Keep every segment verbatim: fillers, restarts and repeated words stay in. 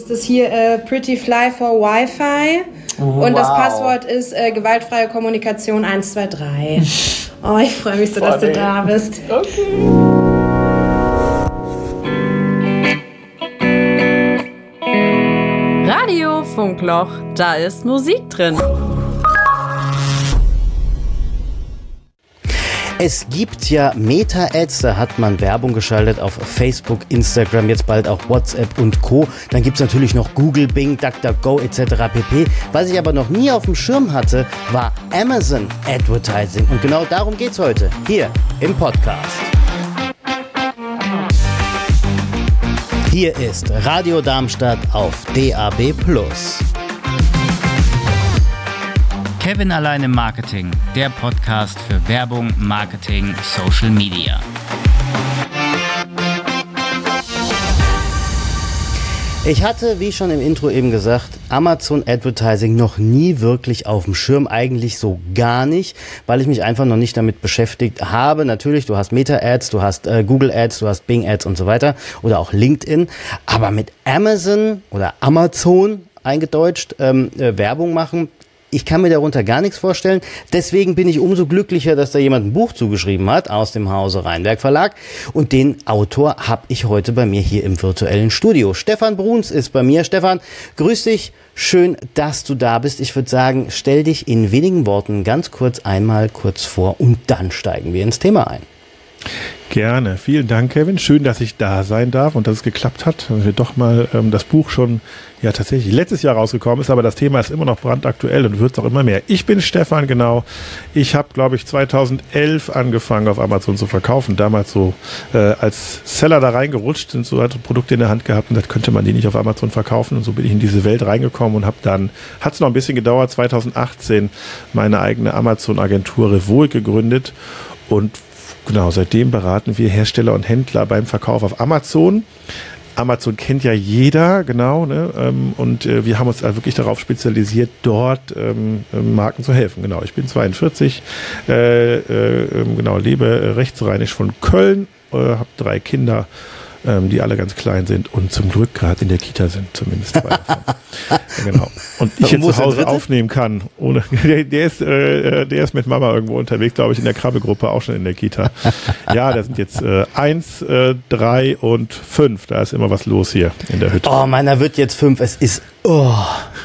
ist das hier äh, Pretty Fly for Wi-Fi. Wow. Und das Passwort ist äh, gewaltfreie Kommunikation eins zwei drei. Oh, ich freue mich so, dass du da bist. Okay. Radio Funkloch, da ist Musik drin. Es gibt ja Meta-Ads, da hat man Werbung geschaltet auf Facebook, Instagram, jetzt bald auch WhatsApp und Co. Dann gibt es natürlich noch Google, Bing, DuckDuckGo et cetera pp. Was ich aber noch nie auf dem Schirm hatte, war Amazon Advertising. Und genau darum geht's heute, hier im Podcast. Hier ist Radio Darmstadt auf D A B plus. Kevin allein im Marketing, der Podcast für Werbung, Marketing, Social Media. Ich hatte, wie schon im Intro eben gesagt, Amazon Advertising noch nie wirklich auf dem Schirm, eigentlich so gar nicht, weil ich mich einfach noch nicht damit beschäftigt habe. Natürlich, du hast Meta-Ads, du hast äh, Google-Ads, du hast Bing-Ads und so weiter oder auch LinkedIn, aber mit Amazon oder Amazon eingedeutscht ähm, äh, Werbung machen, ich kann mir darunter gar nichts vorstellen. Deswegen bin ich umso glücklicher, dass da jemand ein Buch zugeschrieben hat aus dem Hause Rheinberg Verlag. Und den Autor habe ich heute bei mir hier im virtuellen Studio. Stefan Bruns ist bei mir. Stefan, grüß dich. Schön, dass du da bist. Ich würde sagen, stell dich in wenigen Worten ganz kurz einmal kurz vor und dann steigen wir ins Thema ein. Gerne. Vielen Dank, Kevin. Schön, dass ich da sein darf und dass es geklappt hat. Dass wir doch mal ähm, das Buch schon ja tatsächlich letztes Jahr rausgekommen ist, aber das Thema ist immer noch brandaktuell und wird es auch immer mehr. Ich bin Stefan, genau. Ich habe, glaube ich, zweitausendelf angefangen, auf Amazon zu verkaufen. Damals so äh, als Seller da reingerutscht, sind so hatte Produkte in der Hand gehabt und das könnte man die nicht auf Amazon verkaufen. Und so bin ich in diese Welt reingekommen und habe dann, hat es noch ein bisschen gedauert, zweitausendachtzehn meine eigene Amazon-Agentur Revoic gegründet und genau, seitdem beraten wir Hersteller und Händler beim Verkauf auf Amazon. Amazon kennt ja jeder, genau, ne? Und äh, wir haben uns also wirklich darauf spezialisiert, dort ähm, Marken zu helfen. Genau, ich bin zweiundvierzig, äh, äh, genau, lebe rechtsrheinisch von Köln, äh, habe drei Kinder, ähm, die alle ganz klein sind und zum Glück gerade in der Kita sind, zumindest zwei davon. Ja, genau. Und ich jetzt zu Hause aufnehmen kann. Ohne, der, der, ist, äh, der ist mit Mama irgendwo unterwegs, glaube ich, in der Krabbelgruppe, auch schon in der Kita. Ja, da sind jetzt äh, eins, äh, drei und fünf. Da ist immer was los hier in der Hütte. Oh, meiner wird jetzt fünf. Es ist, oh.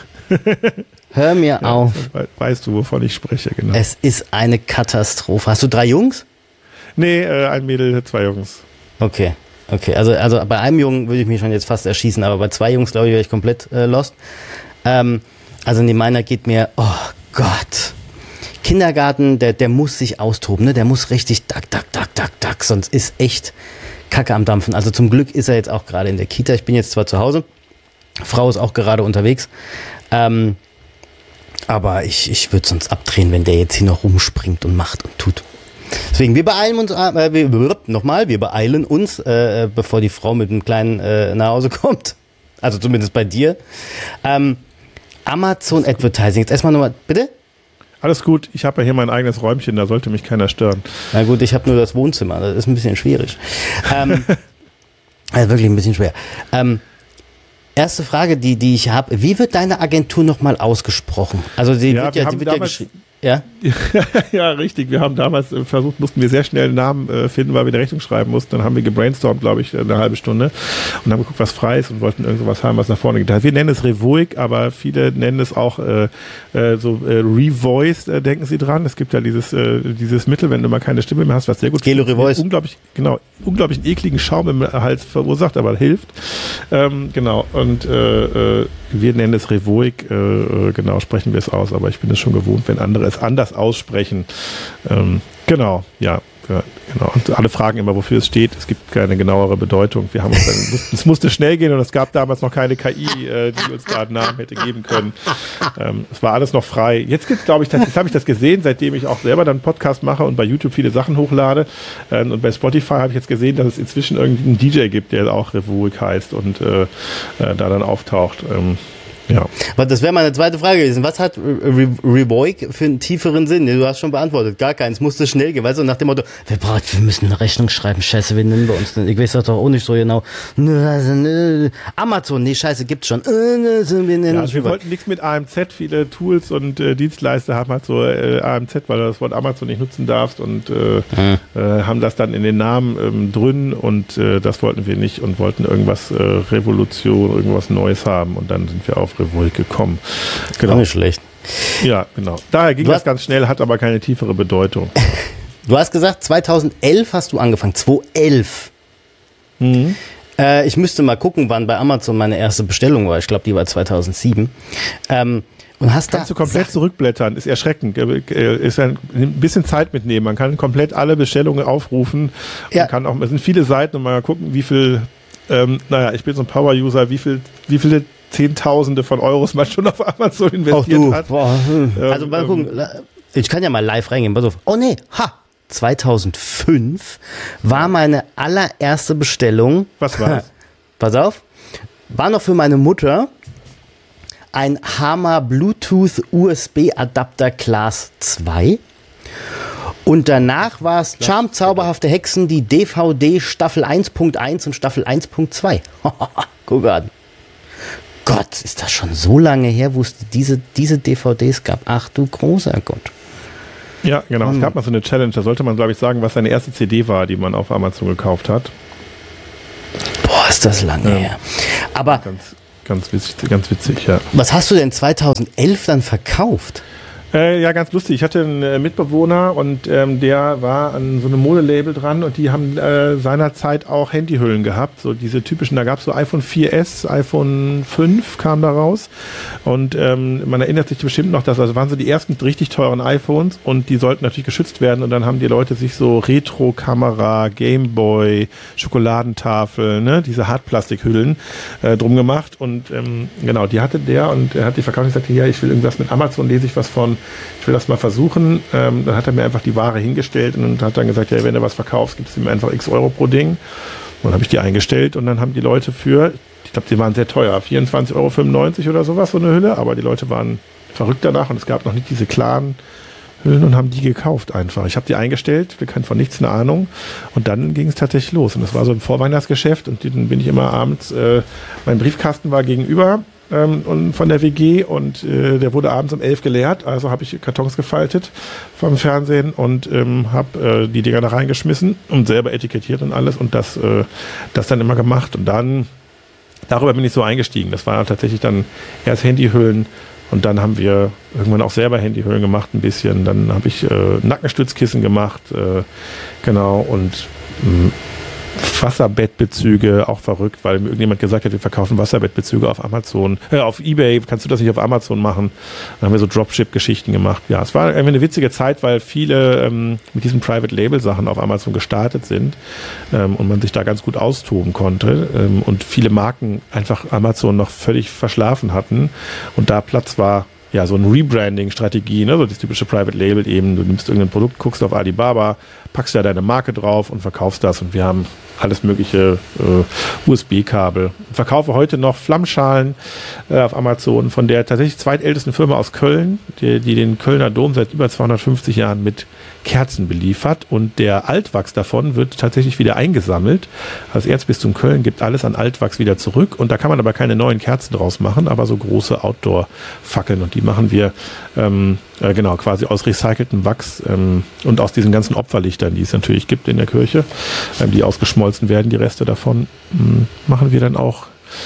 Hör mir ja, auf. Weißt du, wovon ich spreche, genau. Es ist eine Katastrophe. Hast du drei Jungs? Nee, äh, ein Mädel, zwei Jungs. Okay. Okay, also, also bei einem Jungen würde ich mich schon jetzt fast erschießen, aber bei zwei Jungs, glaube ich, wäre ich komplett äh, lost. Ähm, also nee, meiner geht mir, oh Gott. Kindergarten, der, der muss sich austoben, ne? Der muss richtig dack, dack, dack, dack, dack, sonst ist echt Kacke am Dampfen. Also zum Glück ist er jetzt auch gerade in der Kita. Ich bin jetzt zwar zu Hause, Frau ist auch gerade unterwegs, ähm, aber ich, ich würde sonst abdrehen, wenn der jetzt hier noch rumspringt und macht und tut. Deswegen, wir beeilen uns, äh, wir, nochmal, wir beeilen uns, äh, bevor die Frau mit dem Kleinen äh, nach Hause kommt. Also zumindest bei dir. Ähm, Amazon Advertising, jetzt erstmal nochmal, bitte? Alles gut, ich habe ja hier mein eigenes Räumchen, da sollte mich keiner stören. Na gut, ich habe nur das Wohnzimmer, das ist ein bisschen schwierig. Ähm, also wirklich ein bisschen schwer. Ähm, erste Frage, die, die ich habe, wie wird deine Agentur nochmal ausgesprochen? Also sie ja, wird ja, sie wird ja geschrieben. Ja? Ja, richtig. Wir haben damals versucht, mussten wir sehr schnell einen Namen äh, finden, weil wir die Rechnung schreiben mussten. Dann haben wir gebrainstormt, glaube ich, eine halbe Stunde und haben geguckt, was frei ist und wollten irgendwas haben, was nach vorne geht. Wir nennen es Revoic, aber viele nennen es auch äh, äh, so äh, Revoiced, äh, denken sie dran. Es gibt ja dieses äh, dieses Mittel, wenn du mal keine Stimme mehr hast, was sehr gut Gelo Revoice. Unglaublich, genau, unglaublich ekligen Schaum im Hals verursacht, aber hilft. Ähm, genau. Und äh, äh, wir nennen es Revoic, äh, genau, sprechen wir es aus, aber ich bin es schon gewohnt, wenn andere es anders aussprechen. Ähm, genau, ja, ja, genau. Und alle fragen immer, wofür es steht. Es gibt keine genauere Bedeutung. Wir haben uns dann, es musste schnell gehen und es gab damals noch keine K I, äh, die uns da einen Namen hätte geben können. Ähm, es war alles noch frei. Jetzt gibt es, glaube ich, das, jetzt habe ich das gesehen, seitdem ich auch selber dann einen Podcast mache und bei YouTube viele Sachen hochlade. Ähm, und bei Spotify habe ich jetzt gesehen, dass es inzwischen irgendeinen D J gibt, der auch Revoic heißt und äh, äh, da dann auftaucht. Ähm, Ja. Aber das wäre meine zweite Frage gewesen. Was hat Re Revoik für einen tieferen Sinn? Du hast schon beantwortet. Gar keins. Musste schnell gehen. Weißt du, nach dem Motto, wir, brauchen, wir müssen eine Rechnung schreiben. Scheiße, wir nennen wir uns denn? Ich weiß das doch auch nicht so genau. Amazon, nee, Scheiße, gibt's schon. Wir nennen ja, uns wir wollten nichts mit A M Z. Viele Tools und äh, Dienstleister haben halt so äh, A M Z, weil du das Wort Amazon nicht nutzen darfst und äh, hm. äh, haben das dann in den Namen ähm, drin und äh, das wollten wir nicht und wollten irgendwas äh, Revolution, irgendwas Neues haben und dann sind wir auf Revoik gekommen. Genau. Auch nicht schlecht. Ja, genau. Daher ging du das ganz schnell, hat aber keine tiefere Bedeutung. Du hast gesagt, zweitausendelf hast du angefangen. zweitausendelf. Mhm. Äh, ich müsste mal gucken, wann bei Amazon meine erste Bestellung war. Ich glaube, die war zweitausendsieben. Ähm, und hast Kannst da du komplett zurückblättern, ist erschreckend, ist ein, ein bisschen Zeit mitnehmen. Man kann komplett alle Bestellungen aufrufen. Ja. Man kann auch, es sind viele Seiten und mal gucken, wie viel, ähm, naja, ich bin so ein Power-User, wie viel, wie viele Zehntausende von Euros man schon auf Amazon investiert du, hat. Boah. Also ähm, mal gucken, ich kann ja mal live reingehen. Pass auf. Oh nee, ha! zweitausendfünf war meine allererste Bestellung. Was war das? Pass auf. War noch für meine Mutter ein Hama Bluetooth U S B Adapter Class zwei. Und danach war es Charm Zauberhafte Hexen, die D V D Staffel eins Punkt eins und Staffel eins Punkt zwei. Guck an. Gott, ist das schon so lange her, wo es diese, diese D V Ds gab. Ach du großer Gott. Ja, genau. Mann. Es gab mal so eine Challenge, da sollte man, glaube ich, sagen, was seine erste C D war, die man auf Amazon gekauft hat. Boah, ist das lange ja. her. Aber ganz, ganz, witzig, ganz witzig, ja. Was hast du denn zweitausendelf dann verkauft? Äh, ja, ganz lustig. Ich hatte einen äh, Mitbewohner und ähm, der war an so einem Modelabel dran und die haben äh, seinerzeit auch Handyhüllen gehabt. So diese typischen, da gab es so iPhone vier S, iPhone fünf kam da raus und ähm, man erinnert sich bestimmt noch, dass das waren so die ersten richtig teuren iPhones und die sollten natürlich geschützt werden und dann haben die Leute sich so Retro-Kamera, Gameboy, Schokoladentafel, ne, diese Hartplastikhüllen äh, drum gemacht und ähm, genau, die hatte der und er hat die verkauft und sagte, ja, ich will irgendwas mit Amazon, lese ich was von. Ich will das mal versuchen. Ähm, dann hat er mir einfach die Ware hingestellt und hat dann gesagt, ja, wenn du was verkaufst, gibst du mir einfach x Euro pro Ding. Und dann habe ich die eingestellt und dann haben die Leute für, ich glaube, die waren sehr teuer, vierundzwanzig Euro fünfundneunzig oder sowas, so eine Hülle, aber die Leute waren verrückt danach und es gab noch nicht diese klaren Hüllen und haben die gekauft einfach. Ich habe die eingestellt, wir hatten von nichts eine Ahnung und dann ging es tatsächlich los und das war so ein Vorweihnachtsgeschäft und dann bin ich immer abends, äh, mein Briefkasten war gegenüber Ähm, und von der W G und äh, der wurde abends um elf geleert, also habe ich Kartons gefaltet vom Fernsehen und ähm, habe äh, die Dinger da reingeschmissen und selber etikettiert und alles und das, äh, das dann immer gemacht und dann, darüber bin ich so eingestiegen, das war tatsächlich dann erst Handyhüllen und dann haben wir irgendwann auch selber Handyhüllen gemacht ein bisschen, dann habe ich äh, Nackenstützkissen gemacht, äh, genau und mh, Wasserbettbezüge, auch verrückt, weil mir irgendjemand gesagt hat, wir verkaufen Wasserbettbezüge auf Amazon, äh, auf eBay, kannst du das nicht auf Amazon machen? Dann haben wir so Dropship-Geschichten gemacht. Ja, es war irgendwie eine witzige Zeit, weil viele ähm, mit diesen Private-Label-Sachen auf Amazon gestartet sind ähm, und man sich da ganz gut austoben konnte ähm, und viele Marken einfach Amazon noch völlig verschlafen hatten und da Platz war, ja, so eine Rebranding-Strategie, ne, so das typische Private Label eben, du nimmst irgendein Produkt, guckst auf Alibaba, packst da deine Marke drauf und verkaufst das und wir haben alles mögliche äh, U S B-Kabel. Ich verkaufe heute noch Flammschalen äh, auf Amazon von der tatsächlich zweitältesten Firma aus Köln, die, die den Kölner Dom seit über zweihundertfünfzig Jahren mit Kerzen beliefert und der Altwachs davon wird tatsächlich wieder eingesammelt. Das Erzbistum Köln gibt alles an Altwachs wieder zurück und da kann man aber keine neuen Kerzen draus machen, aber so große Outdoor-Fackeln und die machen wir ähm, äh, genau quasi aus recyceltem Wachs ähm, und aus diesen ganzen Opferlichtern, die es natürlich gibt in der Kirche, ähm, die ausgeschmolzen werden, die Reste davon ähm, machen wir dann auch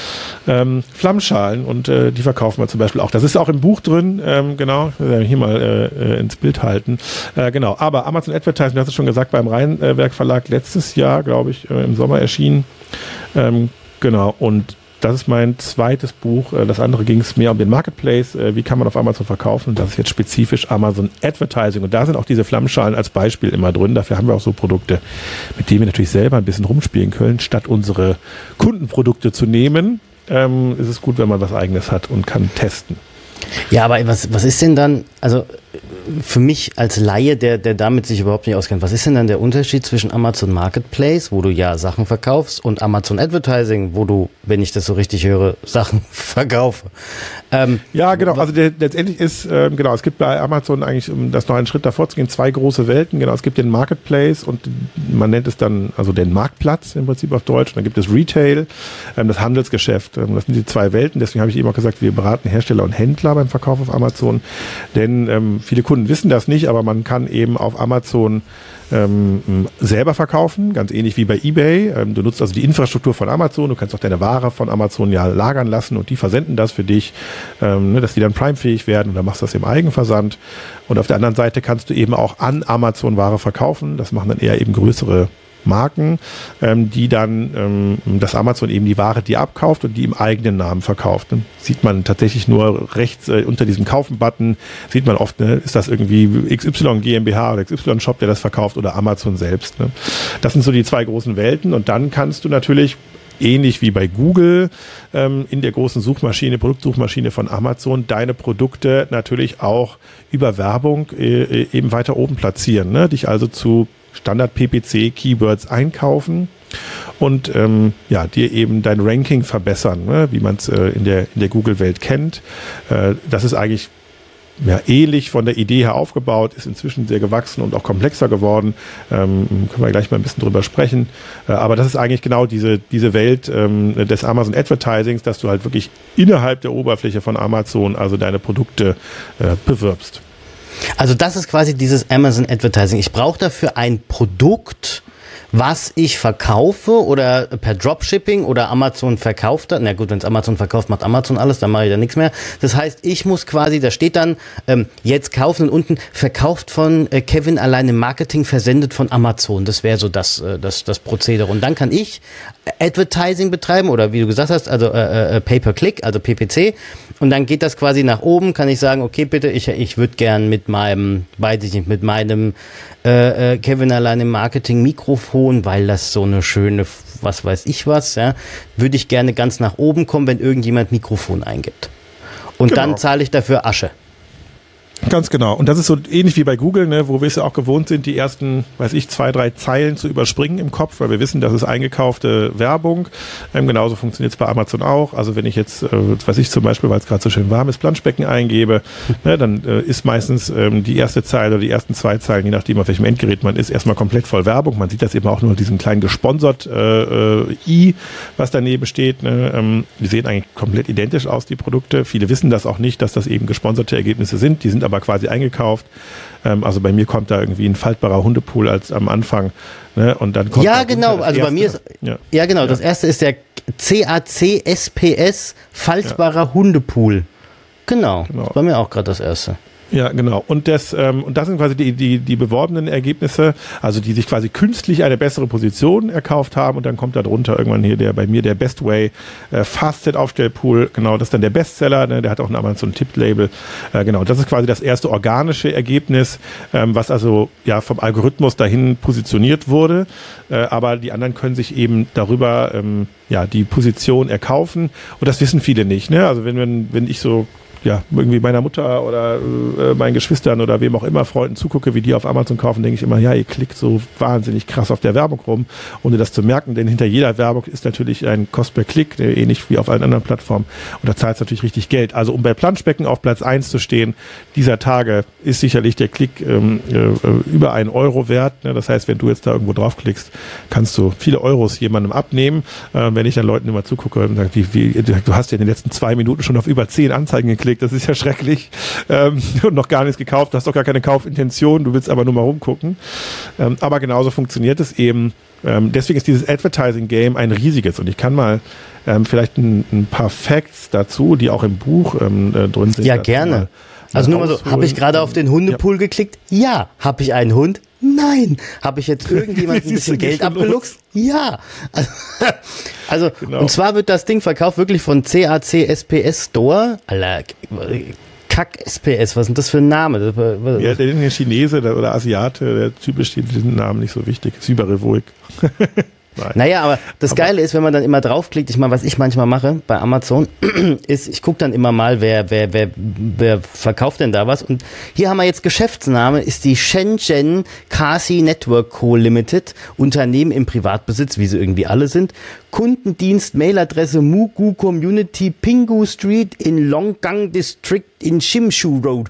Ähm, Flammschalen und äh, die verkaufen wir zum Beispiel auch. Das ist auch im Buch drin, ähm, genau, hier mal äh, ins Bild halten. Äh, genau, aber Amazon Advertising, du hast es schon gesagt, beim Rheinwerk Verlag letztes Jahr, glaube ich, äh, im Sommer erschienen. Ähm, genau, und das ist mein zweites Buch. Das andere ging es mehr um den Marketplace. Wie kann man auf Amazon verkaufen? Das ist jetzt spezifisch Amazon Advertising. Und da sind auch diese Flammschalen als Beispiel immer drin. Dafür haben wir auch so Produkte, mit denen wir natürlich selber ein bisschen rumspielen können. Statt unsere Kundenprodukte zu nehmen, ähm, ist es gut, wenn man was Eigenes hat und kann testen. Ja, aber was, was ist denn dann, also für mich als Laie, der, der damit sich überhaupt nicht auskennt, was ist denn dann der Unterschied zwischen Amazon Marketplace, wo du ja Sachen verkaufst, und Amazon Advertising, wo du, wenn ich das so richtig höre, Sachen verkaufe? Ähm, ja, genau. Also der, letztendlich ist, äh, genau, es gibt bei Amazon eigentlich, um das noch einen Schritt davor zu gehen, zwei große Welten. Genau, es gibt den Marketplace und man nennt es dann, also den Marktplatz im Prinzip auf Deutsch. Und dann gibt es Retail, ähm, das Handelsgeschäft. Ähm, das sind die zwei Welten. Deswegen habe ich eben auch gesagt, wir beraten Hersteller und Händler beim Verkauf auf Amazon. Denn ähm, viele Kunden wissen das nicht, aber man kann eben auf Amazon ähm, selber verkaufen, ganz ähnlich wie bei eBay. Ähm, du nutzt also die Infrastruktur von Amazon, du kannst auch deine Ware von Amazon ja lagern lassen und die versenden das für dich, ähm, ne, dass die dann Prime-fähig werden, und dann machst du das im Eigenversand. Und auf der anderen Seite kannst du eben auch an Amazon Ware verkaufen. Das machen dann eher eben größere Marken, ähm, die dann, ähm, dass Amazon eben die Ware dir abkauft und die im eigenen Namen verkauft. Ne? Sieht man tatsächlich nur rechts äh, unter diesem Kaufen-Button, sieht man oft, ne, ist das irgendwie X Y GmbH oder X Y Shop, der das verkauft, oder Amazon selbst. Ne? Das sind so die zwei großen Welten, und dann kannst du natürlich ähnlich wie bei Google ähm, in der großen Suchmaschine, Produktsuchmaschine von Amazon, deine Produkte natürlich auch über Werbung äh, eben weiter oben platzieren. Ne? Dich also zu Standard-P P C-Keywords einkaufen und ähm, ja, dir eben dein Ranking verbessern, ne? Wie man es äh, in der, in der Google-Welt kennt. Äh, das ist eigentlich ja, ähnlich von der Idee her aufgebaut, ist inzwischen sehr gewachsen und auch komplexer geworden. Ähm, können wir gleich mal ein bisschen drüber sprechen. Äh, aber das ist eigentlich genau diese, diese Welt ähm, des Amazon Advertisings, dass du halt wirklich innerhalb der Oberfläche von Amazon also deine Produkte äh, bewirbst. Also das ist quasi dieses Amazon Advertising. Ich brauche dafür ein Produkt, was ich verkaufe, oder per Dropshipping, oder Amazon verkauft das. Na gut, wenn es Amazon verkauft, macht Amazon alles, dann mache ich da nichts mehr. Das heißt, ich muss quasi, da steht dann, ähm, jetzt kaufen, und unten verkauft von äh, Kevin allein im Marketing, versendet von Amazon. Das wäre so das, äh, das, das Prozedere. Und dann kann ich Advertising betreiben, oder wie du gesagt hast, also äh, äh, Pay-per-Click, also P P C. Und dann geht das quasi nach oben, kann ich sagen, okay, bitte, ich, ich würde gern mit meinem, weiß ich nicht, mit meinem äh, äh, Kevin allein im Marketing Mikrofon, weil das so eine schöne, was weiß ich was, ja, würde ich gerne ganz nach oben kommen, wenn irgendjemand Mikrofon eingibt. Und genau, dann zahle ich dafür Asche. Ganz genau. Und das ist so ähnlich wie bei Google, ne, wo wir es ja auch gewohnt sind, die ersten, weiß ich, zwei, drei Zeilen zu überspringen im Kopf, weil wir wissen, das ist eingekaufte Werbung. Ähm, genauso funktioniert es bei Amazon auch. Also wenn ich jetzt, äh, weiß ich zum Beispiel, weil es gerade so schön warm ist, Planschbecken eingebe, ne, dann äh, ist meistens ähm, die erste Zeile oder die ersten zwei Zeilen, je nachdem auf welchem Endgerät man ist, erstmal komplett voll Werbung. Man sieht das eben auch nur diesen kleinen gesponsert äh, äh, I, was daneben steht. Ne. Ähm, die sehen eigentlich komplett identisch aus, die Produkte. Viele wissen das auch nicht, dass das eben gesponserte Ergebnisse sind. Die sind aber quasi eingekauft. Ähm, also bei mir kommt da irgendwie ein faltbarer Hundepool als am Anfang. Ne? Und dann kommt ja, genau. Also erste. bei mir ist, ja, ja genau. Ja. Das erste ist der C A C S P S faltbarer ja. Hundepool. Genau. genau. Das ist bei mir auch gerade das erste. Ja, genau. Und das, ähm, und das sind quasi die, die, die beworbenen Ergebnisse, also die sich quasi künstlich eine bessere Position erkauft haben, und dann kommt da drunter irgendwann hier der bei mir der Best Way äh, Fastset Aufstellpool, genau, das ist dann der Bestseller, ne, der hat auch ein Amazon-Tipp-Label, äh, genau, das ist quasi das erste organische Ergebnis, ähm, was also ja vom Algorithmus dahin positioniert wurde, äh, aber die anderen können sich eben darüber ähm, ja die Position erkaufen, und das wissen viele nicht, ne, also wenn, wenn, wenn ich so ja, irgendwie meiner Mutter oder äh, meinen Geschwistern oder wem auch immer, Freunden zugucke, wie die auf Amazon kaufen, denke ich immer, ja, ihr klickt so wahnsinnig krass auf der Werbung rum, ohne das zu merken, denn hinter jeder Werbung ist natürlich ein Cost per Klick, ähnlich wie auf allen anderen Plattformen, und da zahlt es natürlich richtig Geld. Also um bei Planschbecken auf Platz eins zu stehen, dieser Tage ist sicherlich der Klick ähm, äh, über einen Euro wert, ne? Das heißt, wenn du jetzt da irgendwo draufklickst, kannst du viele Euros jemandem abnehmen. Äh, wenn ich dann Leuten immer zugucke und sage, wie, wie, du hast ja in den letzten zwei Minuten schon auf über zehn Anzeigen geklickt, das ist ja schrecklich, ähm, und noch gar nichts gekauft, du hast doch gar keine Kaufintention, du willst aber nur mal rumgucken. Ähm, aber genauso funktioniert es eben. Ähm, deswegen ist dieses Advertising-Game ein riesiges, und ich kann mal ähm, vielleicht ein, ein paar Facts dazu, die auch im Buch ähm, äh, drin sind. Ja, gerne. Also nur mal so, habe ich gerade auf den Hundepool ja. geklickt? Ja. Habe ich einen Hund? Nein. Habe ich jetzt irgendjemand ein bisschen Geld abgeluchst? Ja. Also, also genau. Und zwar wird das Ding verkauft wirklich von C A C S P S Store. Alter, Kack S P S, was ist denn das für ein Name? Ja, der Chinese oder Asiate, der typisch diesen Namen nicht so wichtig. Cyberrevoik. Nein. Naja, aber das aber Geile ist, wenn man dann immer draufklickt, ich meine, was ich manchmal mache bei Amazon, ist, ich gucke dann immer mal, wer, wer, wer, wer verkauft denn da was. Und hier haben wir jetzt Geschäftsname, ist die Shenzhen Kasi Network Co. Limited, Unternehmen im Privatbesitz, wie sie irgendwie alle sind. Kundendienst, Mailadresse Mugu Community, Pingu Street in Longgang District in Shimshu Road.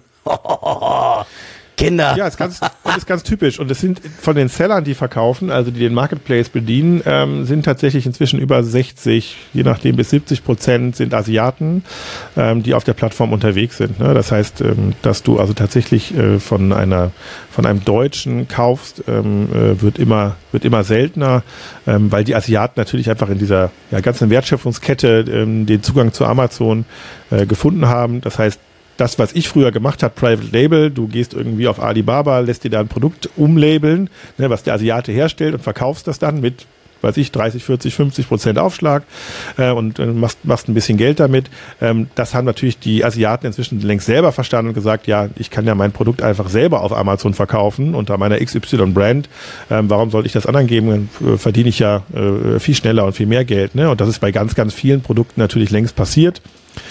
Kinder. Ja, ist ganz, ist ganz typisch. Und es sind von den Sellern, die verkaufen, also die den Marketplace bedienen, ähm, sind tatsächlich inzwischen über sechzig, je nachdem bis siebzig Prozent sind Asiaten, ähm, die auf der Plattform unterwegs sind. Ne? Das heißt, ähm, dass du also tatsächlich äh, von einer, von einem Deutschen kaufst, ähm, äh, wird immer, wird immer seltener, ähm, weil die Asiaten natürlich einfach in dieser ja, ganzen Wertschöpfungskette ähm, den Zugang zu Amazon äh, gefunden haben. Das heißt, das, was ich früher gemacht habe, Private Label, du gehst irgendwie auf Alibaba, lässt dir da ein Produkt umlabeln, ne, was der Asiate herstellt und verkaufst das dann mit, weiß ich, dreißig, vierzig, fünfzig Prozent Aufschlag äh, und äh, machst, machst ein bisschen Geld damit. Ähm, das haben natürlich die Asiaten inzwischen längst selber verstanden und gesagt, ja, ich kann ja mein Produkt einfach selber auf Amazon verkaufen unter meiner X Y-Brand. Ähm, warum soll ich das anderen geben? Dann äh, verdiene ich ja äh, viel schneller und viel mehr Geld. Ne? Und das ist bei ganz, ganz vielen Produkten natürlich längst passiert.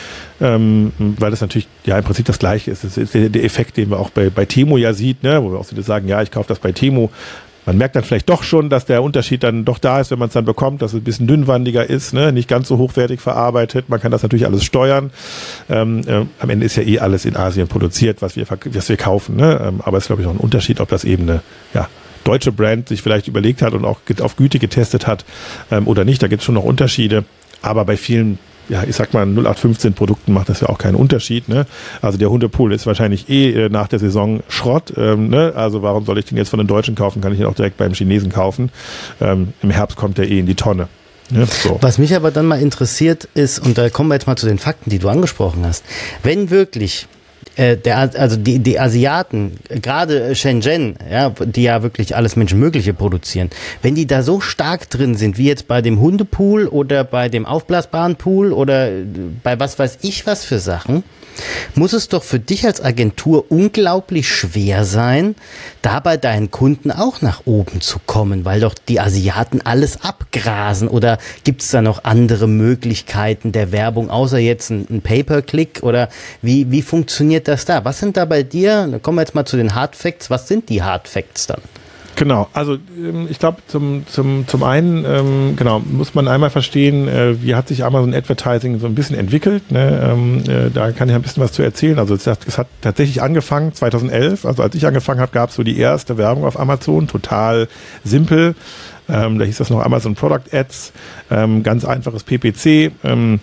Ähm, weil das natürlich ja im Prinzip das Gleiche ist. Das ist der, der Effekt, den man auch bei, bei Temu ja sieht, ne? Wo wir auch wieder sagen, ja, ich kaufe das bei Temu. Man merkt dann vielleicht doch schon, dass der Unterschied dann doch da ist, wenn man es dann bekommt, dass es ein bisschen dünnwandiger ist, ne? Nicht ganz so hochwertig verarbeitet. Man kann das natürlich alles steuern. Ähm, äh, am Ende ist ja eh alles in Asien produziert, was wir, was wir kaufen. Ne? Ähm, aber es ist, glaube ich, auch ein Unterschied, ob das eben eine ja, deutsche Brand sich vielleicht überlegt hat und auch auf Güte getestet hat ähm, oder nicht. Da gibt es schon noch Unterschiede. Aber bei vielen, ja, ich sag mal, null acht fünfzehn Produkten macht das ja auch keinen Unterschied. Ne? Also der Hundepool ist wahrscheinlich eh äh, nach der Saison Schrott. Ähm, ne? Also warum soll ich den jetzt von den Deutschen kaufen? Kann ich ihn auch direkt beim Chinesen kaufen. Ähm, Im Herbst kommt der eh in die Tonne. Ja, so. Was mich aber dann mal interessiert ist, und da kommen wir jetzt mal zu den Fakten, die du angesprochen hast. Wenn wirklich äh, der, also die, die Asiaten, gerade Shenzhen, ja, die ja wirklich alles Menschenmögliche produzieren, wenn die da so stark drin sind, wie jetzt bei dem Hundepool oder bei dem aufblasbaren Pool oder bei was weiß ich was für Sachen, muss es doch für dich als Agentur unglaublich schwer sein, da bei deinen Kunden auch nach oben zu kommen, weil doch die Asiaten alles abgrasen. Oder gibt es da noch andere Möglichkeiten der Werbung, außer jetzt ein, ein Pay-per-Click? Oder wie, wie funktioniert das da? Was sind da bei dir, da kommen wir jetzt mal zu den Hard Facts, was sind die Hard Facts dann? Genau, also ich glaube zum, zum, zum einen ähm, genau, muss man einmal verstehen, äh, wie hat sich Amazon Advertising so ein bisschen entwickelt. Ne? Ähm, äh, da kann ich ein bisschen was zu erzählen. Also es hat, es hat tatsächlich angefangen zweitausendelf, also als ich angefangen habe, gab es so die erste Werbung auf Amazon, total simpel. Ähm, da hieß das noch Amazon Product Ads, ähm, ganz einfaches P P C. Ähm,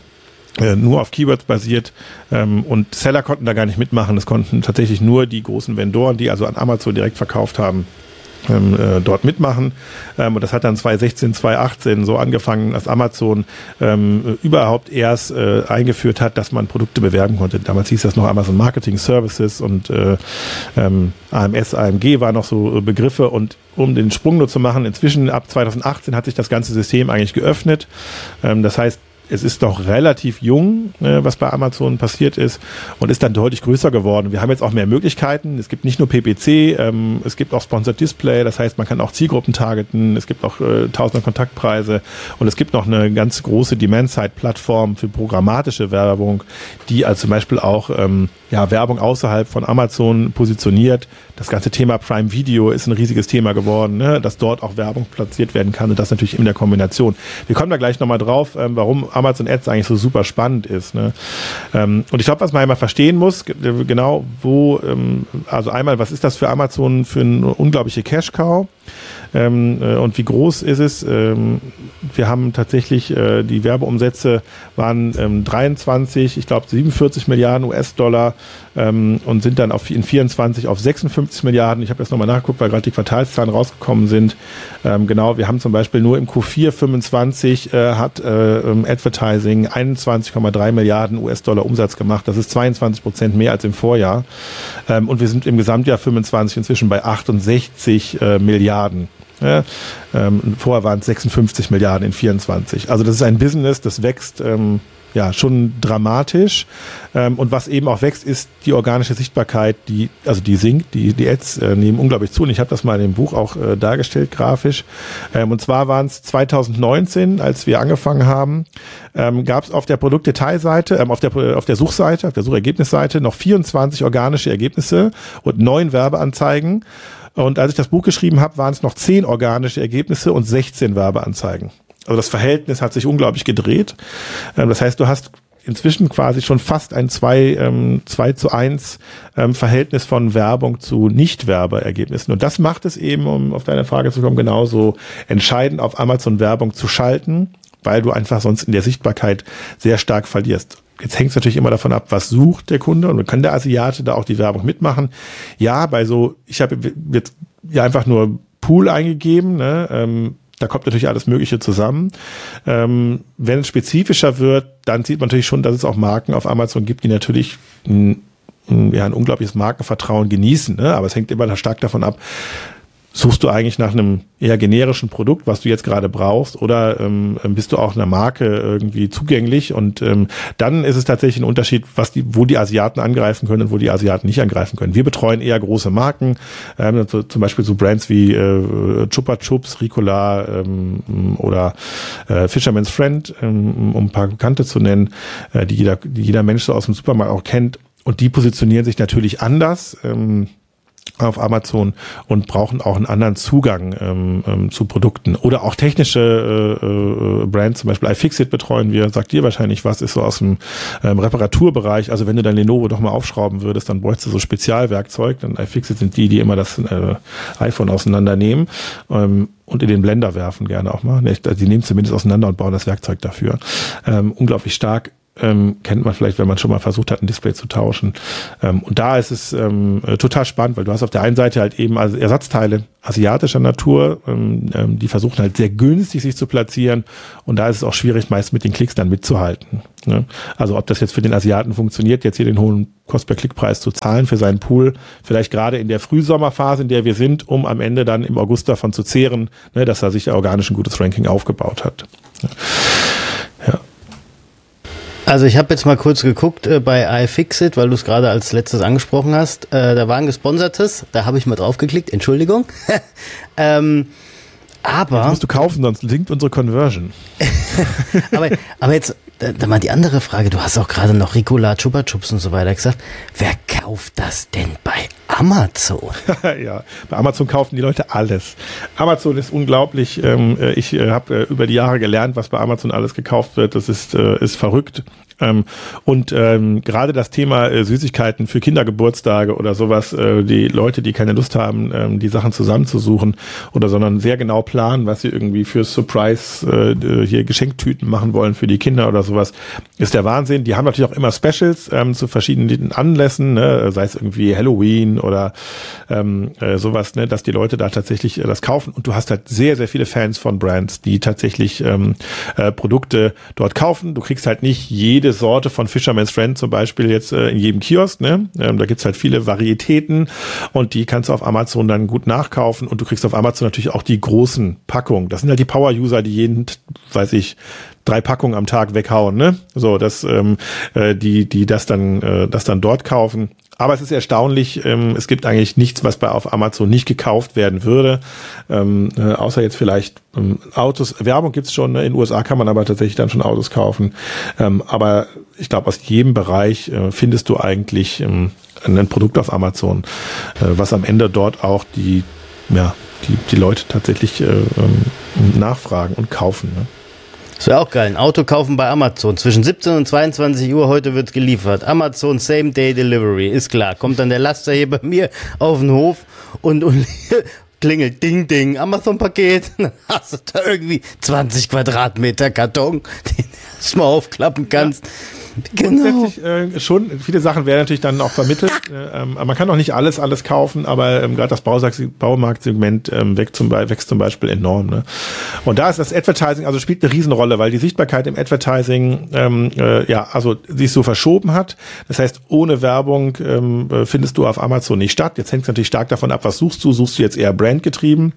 nur auf Keywords basiert ähm, und Seller konnten da gar nicht mitmachen. Das konnten tatsächlich nur die großen Vendoren, die also an Amazon direkt verkauft haben, Ähm, äh, dort mitmachen. Ähm, und das hat dann zwanzig sechzehn, zwanzig achtzehn so angefangen, dass Amazon ähm, überhaupt erst äh, eingeführt hat, dass man Produkte bewerben konnte. Damals hieß das noch Amazon Marketing Services und äh, ähm, A M S, A M G waren noch so äh, Begriffe. Und um den Sprung nur zu machen, inzwischen ab zwanzig achtzehn hat sich das ganze System eigentlich geöffnet. Ähm, das heißt, es ist doch relativ jung, äh, was bei Amazon passiert ist und ist dann deutlich größer geworden. Wir haben jetzt auch mehr Möglichkeiten. Es gibt nicht nur P P C, ähm, es gibt auch Sponsored Display, das heißt, man kann auch Zielgruppen targeten, es gibt auch äh, tausende Kontaktpreise und es gibt noch eine ganz große Demand-Side-Plattform für programmatische Werbung, die also zum Beispiel auch ähm, ja, Werbung außerhalb von Amazon positioniert. Das ganze Thema Prime Video ist ein riesiges Thema geworden, ne? Dass dort auch Werbung platziert werden kann und das natürlich in der Kombination. Wir kommen da gleich nochmal drauf, ähm, warum Amazon Ads eigentlich so super spannend ist. Ne? Ähm, und ich glaube, was man einmal verstehen muss, g- genau wo, ähm, also einmal, was ist das für Amazon für eine unglaubliche Cash-Cow? Ähm, äh, und wie groß ist es? Ähm, wir haben tatsächlich, äh, die Werbeumsätze waren ähm, dreiundzwanzig, ich glaube siebenundvierzig Milliarden U S-Dollar ähm, und sind dann auf, in vierundzwanzig auf sechsundfünfzig Milliarden. Ich habe jetzt nochmal nachgeguckt, weil gerade die Quartalszahlen rausgekommen sind. Ähm, genau, wir haben zum Beispiel nur im Q vier fünfundzwanzig äh, hat äh, Advertising einundzwanzig Komma drei Milliarden U S-Dollar Umsatz gemacht. Das ist zweiundzwanzig Prozent mehr als im Vorjahr. Ähm, und wir sind im Gesamtjahr fünfundzwanzig inzwischen bei achtundsechzig äh, Milliarden. Ja, ähm, vorher waren es sechsundfünfzig Milliarden in vierundzwanzig. Also das ist ein Business, das wächst ähm, ja schon dramatisch. Ähm, und was eben auch wächst, ist die organische Sichtbarkeit, die also die sinkt, die, die Ads äh, nehmen unglaublich zu. Und ich habe das mal in dem Buch auch äh, dargestellt, grafisch. Ähm, und zwar waren es zwanzig neunzehn, als wir angefangen haben, ähm, gab es auf der Produktdetailseite, ähm, auf der auf der Suchseite, auf der Suchergebnisseite noch vierundzwanzig organische Ergebnisse und neun Werbeanzeigen. Und als ich das Buch geschrieben habe, waren es noch zehn organische Ergebnisse und sechzehn Werbeanzeigen. Also das Verhältnis hat sich unglaublich gedreht. Das heißt, du hast inzwischen quasi schon fast ein zwei zu eins Verhältnis von Werbung zu Nicht-Werbeergebnissen. Und das macht es eben, um auf deine Frage zu kommen, genauso entscheidend, auf Amazon Werbung zu schalten, weil du einfach sonst in der Sichtbarkeit sehr stark verlierst. Jetzt hängt es natürlich immer davon ab, was sucht der Kunde und kann der Asiate da auch die Werbung mitmachen. Ja, bei so, ich habe jetzt ja einfach nur Pool eingegeben, ne? Ähm, da kommt natürlich alles Mögliche zusammen. Ähm, wenn es spezifischer wird, dann sieht man natürlich schon, dass es auch Marken auf Amazon gibt, die natürlich ein, ein, ja, ein unglaubliches Markenvertrauen genießen, ne? Aber es hängt immer stark davon ab, suchst du eigentlich nach einem eher generischen Produkt, was du jetzt gerade brauchst, oder ähm, bist du auch einer Marke irgendwie zugänglich? Und ähm, dann ist es tatsächlich ein Unterschied, was die, wo die Asiaten angreifen können und wo die Asiaten nicht angreifen können. Wir betreuen eher große Marken, ähm, so, zum Beispiel so Brands wie äh, Chupa Chups, Ricola ähm, oder äh, Fisherman's Friend, ähm, um ein paar Bekannte zu nennen, äh, die jeder, die jeder Mensch so aus dem Supermarkt auch kennt. Und die positionieren sich natürlich anders ähm, auf Amazon und brauchen auch einen anderen Zugang ähm, ähm, zu Produkten. Oder auch technische äh, äh, Brands, zum Beispiel iFixit betreuen wir, sagt dir wahrscheinlich was, ist so aus dem ähm, Reparaturbereich. Also wenn du dein Lenovo doch mal aufschrauben würdest, dann bräuchst du so Spezialwerkzeug. Denn iFixit sind die, die immer das äh, iPhone auseinandernehmen ähm, und in den Blender werfen gerne auch mal. Die nehmen zumindest auseinander und bauen das Werkzeug dafür. Ähm, unglaublich stark. Ähm, kennt man vielleicht, wenn man schon mal versucht hat, ein Display zu tauschen. Ähm, und da ist es ähm, total spannend, weil du hast auf der einen Seite halt eben also Ersatzteile asiatischer Natur, ähm, ähm, die versuchen halt sehr günstig sich zu platzieren, und da ist es auch schwierig, meist mit den Klicks dann mitzuhalten. Ne? Also ob das jetzt für den Asiaten funktioniert, jetzt hier den hohen Cost-per-Click-Preis zu zahlen für seinen Pool, vielleicht gerade in der Frühsommerphase, in der wir sind, um am Ende dann im August davon zu zehren, ne, dass er sich organisch ein gutes Ranking aufgebaut hat. Ja. Also ich habe jetzt mal kurz geguckt äh, bei iFixit, weil du es gerade als letztes angesprochen hast. Äh, da war ein gesponsertes, da habe ich mal draufgeklickt, Entschuldigung. ähm, aber... Das musst du kaufen, sonst sinkt unsere Conversion. aber, aber jetzt, da, da mal die andere Frage, du hast auch gerade noch Ricola, Chupa Chups und so weiter gesagt. Wer kauft das denn bei Amazon? Ja, bei Amazon kaufen die Leute alles. Amazon ist unglaublich. Ähm, ich äh, habe äh, über die Jahre gelernt, was bei Amazon alles gekauft wird. Das ist, äh, ist verrückt. Ähm, und ähm, gerade das Thema äh, Süßigkeiten für Kindergeburtstage oder sowas, äh, die Leute, die keine Lust haben, ähm, die Sachen zusammenzusuchen oder sondern sehr genau planen, was sie irgendwie für Surprise äh, hier Geschenktüten machen wollen für die Kinder oder sowas, ist der Wahnsinn. Die haben natürlich auch immer Specials ähm, zu verschiedenen Anlässen, ne? Sei es irgendwie Halloween oder ähm, äh, sowas, ne? Dass die Leute da tatsächlich äh, das kaufen. Und du hast halt sehr, sehr viele Fans von Brands, die tatsächlich ähm, äh, Produkte dort kaufen. Du kriegst halt nicht jede Sorte von Fisherman's Friend zum Beispiel jetzt äh, in jedem Kiosk, ne? Ähm, da gibt's halt viele Varietäten und die kannst du auf Amazon dann gut nachkaufen, und du kriegst auf Amazon natürlich auch die großen Packungen. Das sind halt die Power-User, die jeden, weiß ich, drei Packungen am Tag weghauen, ne? So, dass ähm, äh, die, die das dann, äh, das dann dort kaufen. Aber es ist erstaunlich, ähm, es gibt eigentlich nichts, was bei auf Amazon nicht gekauft werden würde, ähm, äh, außer jetzt vielleicht ähm, Autos. Werbung gibt's schon, ne? In den U S A kann man aber tatsächlich dann schon Autos kaufen. Ähm, aber ich glaube, aus jedem Bereich äh, findest du eigentlich ähm, ein Produkt auf Amazon, äh, was am Ende dort auch die, ja, die, die Leute tatsächlich äh, ähm, nachfragen und kaufen, ne? Das wäre auch geil. Ein Auto kaufen bei Amazon. Zwischen siebzehn und zweiundzwanzig Uhr heute wird geliefert. Amazon Same-Day-Delivery. Ist klar. Kommt dann der Laster hier bei mir auf den Hof und, und klingelt Ding, Ding. Amazon-Paket. Dann hast du da irgendwie zwanzig Quadratmeter Karton, den du erstmal aufklappen kannst. Ja. Genau. Äh, schon, viele Sachen werden natürlich dann auch vermittelt. äh, ähm, man kann auch nicht alles, alles kaufen, aber ähm, gerade das Baumarktsegment ähm, wächst, zum Be- wächst zum Beispiel enorm. Ne? Und da ist das Advertising, also spielt eine Riesenrolle, weil die Sichtbarkeit im Advertising, ähm, äh, ja, also sich so verschoben hat. Das heißt, ohne Werbung ähm, findest du auf Amazon nicht statt. Jetzt hängt es natürlich stark davon ab, was suchst du? Suchst du jetzt eher brandgetrieben?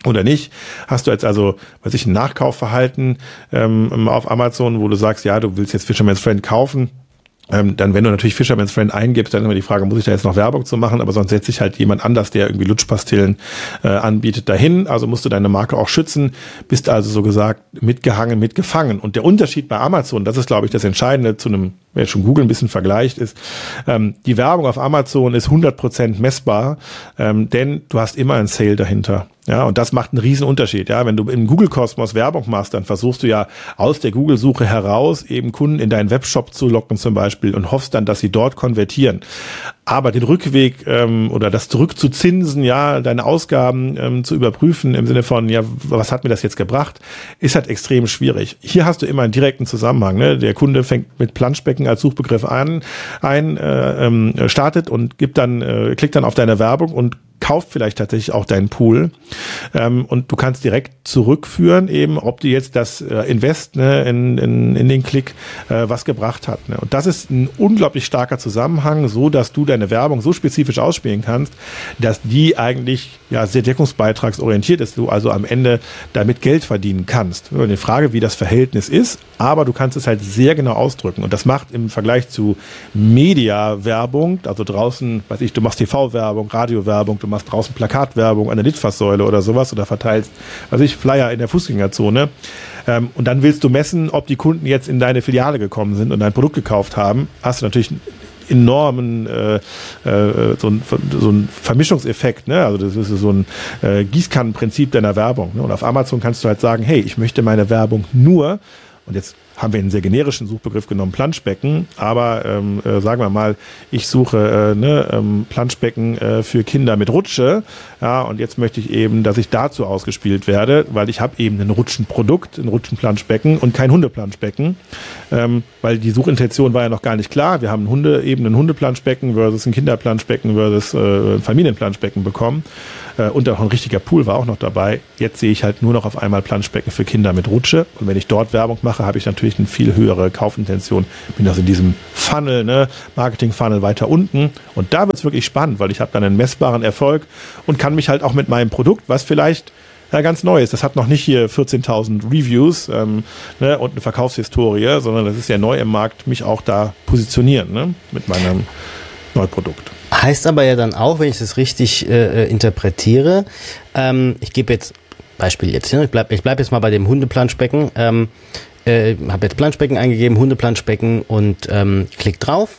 oder nicht. Hast du jetzt also, weiß ich, ein Nachkaufverhalten ähm, auf Amazon, wo du sagst, ja, du willst jetzt Fisherman's Friend kaufen, Ähm, dann, wenn du natürlich Fisherman's Friend eingibst, dann immer die Frage, muss ich da jetzt noch Werbung zu machen? Aber sonst setzt sich halt jemand anders, der irgendwie Lutschpastillen äh, anbietet, dahin. Also musst du deine Marke auch schützen, bist also so gesagt mitgehangen, mitgefangen. Und der Unterschied bei Amazon, das ist, glaube ich, das Entscheidende zu einem, wer schon Google ein bisschen vergleicht, ist, ähm, die Werbung auf Amazon ist hundert Prozent messbar, ähm, denn du hast immer einen Sale dahinter. Ja, und das macht einen riesen Unterschied. Ja, wenn du im Google-Kosmos Werbung machst, dann versuchst du ja aus der Google-Suche heraus eben Kunden in deinen Webshop zu locken zum Beispiel und hoffst dann, dass sie dort konvertieren. Aber den Rückweg ähm, oder das zurückzuzinsen, ja, deine Ausgaben ähm, zu überprüfen im Sinne von, ja, was hat mir das jetzt gebracht, ist halt extrem schwierig. Hier hast du immer einen direkten Zusammenhang. Ne? Der Kunde fängt mit Planschbecken als Suchbegriff an, ein, äh, ähm, startet und gibt dann, äh, klickt dann auf deine Werbung und kauft vielleicht tatsächlich auch deinen Pool, ähm, und du kannst direkt zurückführen, eben, ob dir jetzt das äh, Invest ne, in, in, in den Klick äh, was gebracht hat. Ne? Und das ist ein unglaublich starker Zusammenhang, so dass du deine Werbung so spezifisch ausspielen kannst, dass die eigentlich ja sehr deckungsbeitragsorientiert ist, du also am Ende damit Geld verdienen kannst. Eine Frage, wie das Verhältnis ist, aber du kannst es halt sehr genau ausdrücken. Und das macht im Vergleich zu Media-Werbung, also draußen, weiß ich, du machst T V-Werbung, Radio-Werbung, du machst draußen Plakatwerbung an der Litfaßsäule oder sowas oder verteilst, weiß ich, Flyer in der Fußgängerzone. Ähm, und dann willst du messen, ob die Kunden jetzt in deine Filiale gekommen sind und dein Produkt gekauft haben. Hast du natürlich einen enormen äh, äh, so, ein, so ein Vermischungseffekt, ne? Also das ist so ein äh, Gießkannenprinzip deiner Werbung. Ne? Und auf Amazon kannst du halt sagen, hey, ich möchte meine Werbung nur, und jetzt haben wir einen sehr generischen Suchbegriff genommen, Planschbecken, aber ähm, äh, sagen wir mal, ich suche äh, ne, ähm, Planschbecken äh, für Kinder mit Rutsche, ja, und jetzt möchte ich eben, dass ich dazu ausgespielt werde, weil ich habe eben ein Rutschenprodukt, ein Rutschenplanschbecken und kein Hundeplanschbecken, ähm, weil die Suchintention war ja noch gar nicht klar. Wir haben ein Hunde, eben ein Hundeplanschbecken versus ein Kinderplanschbecken versus äh, ein Familienplanschbecken bekommen. Äh, und auch ein richtiger Pool war auch noch dabei. Jetzt sehe ich halt nur noch auf einmal Planschbecken für Kinder mit Rutsche. Und wenn ich dort Werbung mache, habe ich natürlich eine viel höhere Kaufintention. Bin also in diesem Funnel, ne, Marketing-Funnel weiter unten. Und da wird es wirklich spannend, weil ich habe dann einen messbaren Erfolg und kann mich halt auch mit meinem Produkt, was vielleicht ja, ganz neu ist, das hat noch nicht hier vierzehntausend Reviews ähm, ne, und eine Verkaufshistorie, sondern das ist ja neu im Markt, mich auch da positionieren, ne, mit meinem Neuprodukt. Heißt aber ja dann auch, wenn ich das richtig äh, interpretiere, ähm, ich gebe jetzt, Beispiel jetzt, ne? ich bleibe ich bleib jetzt mal bei dem Hundeplanschbecken, ähm, äh, habe jetzt Planschbecken eingegeben, Hundeplanschbecken und ähm, klick drauf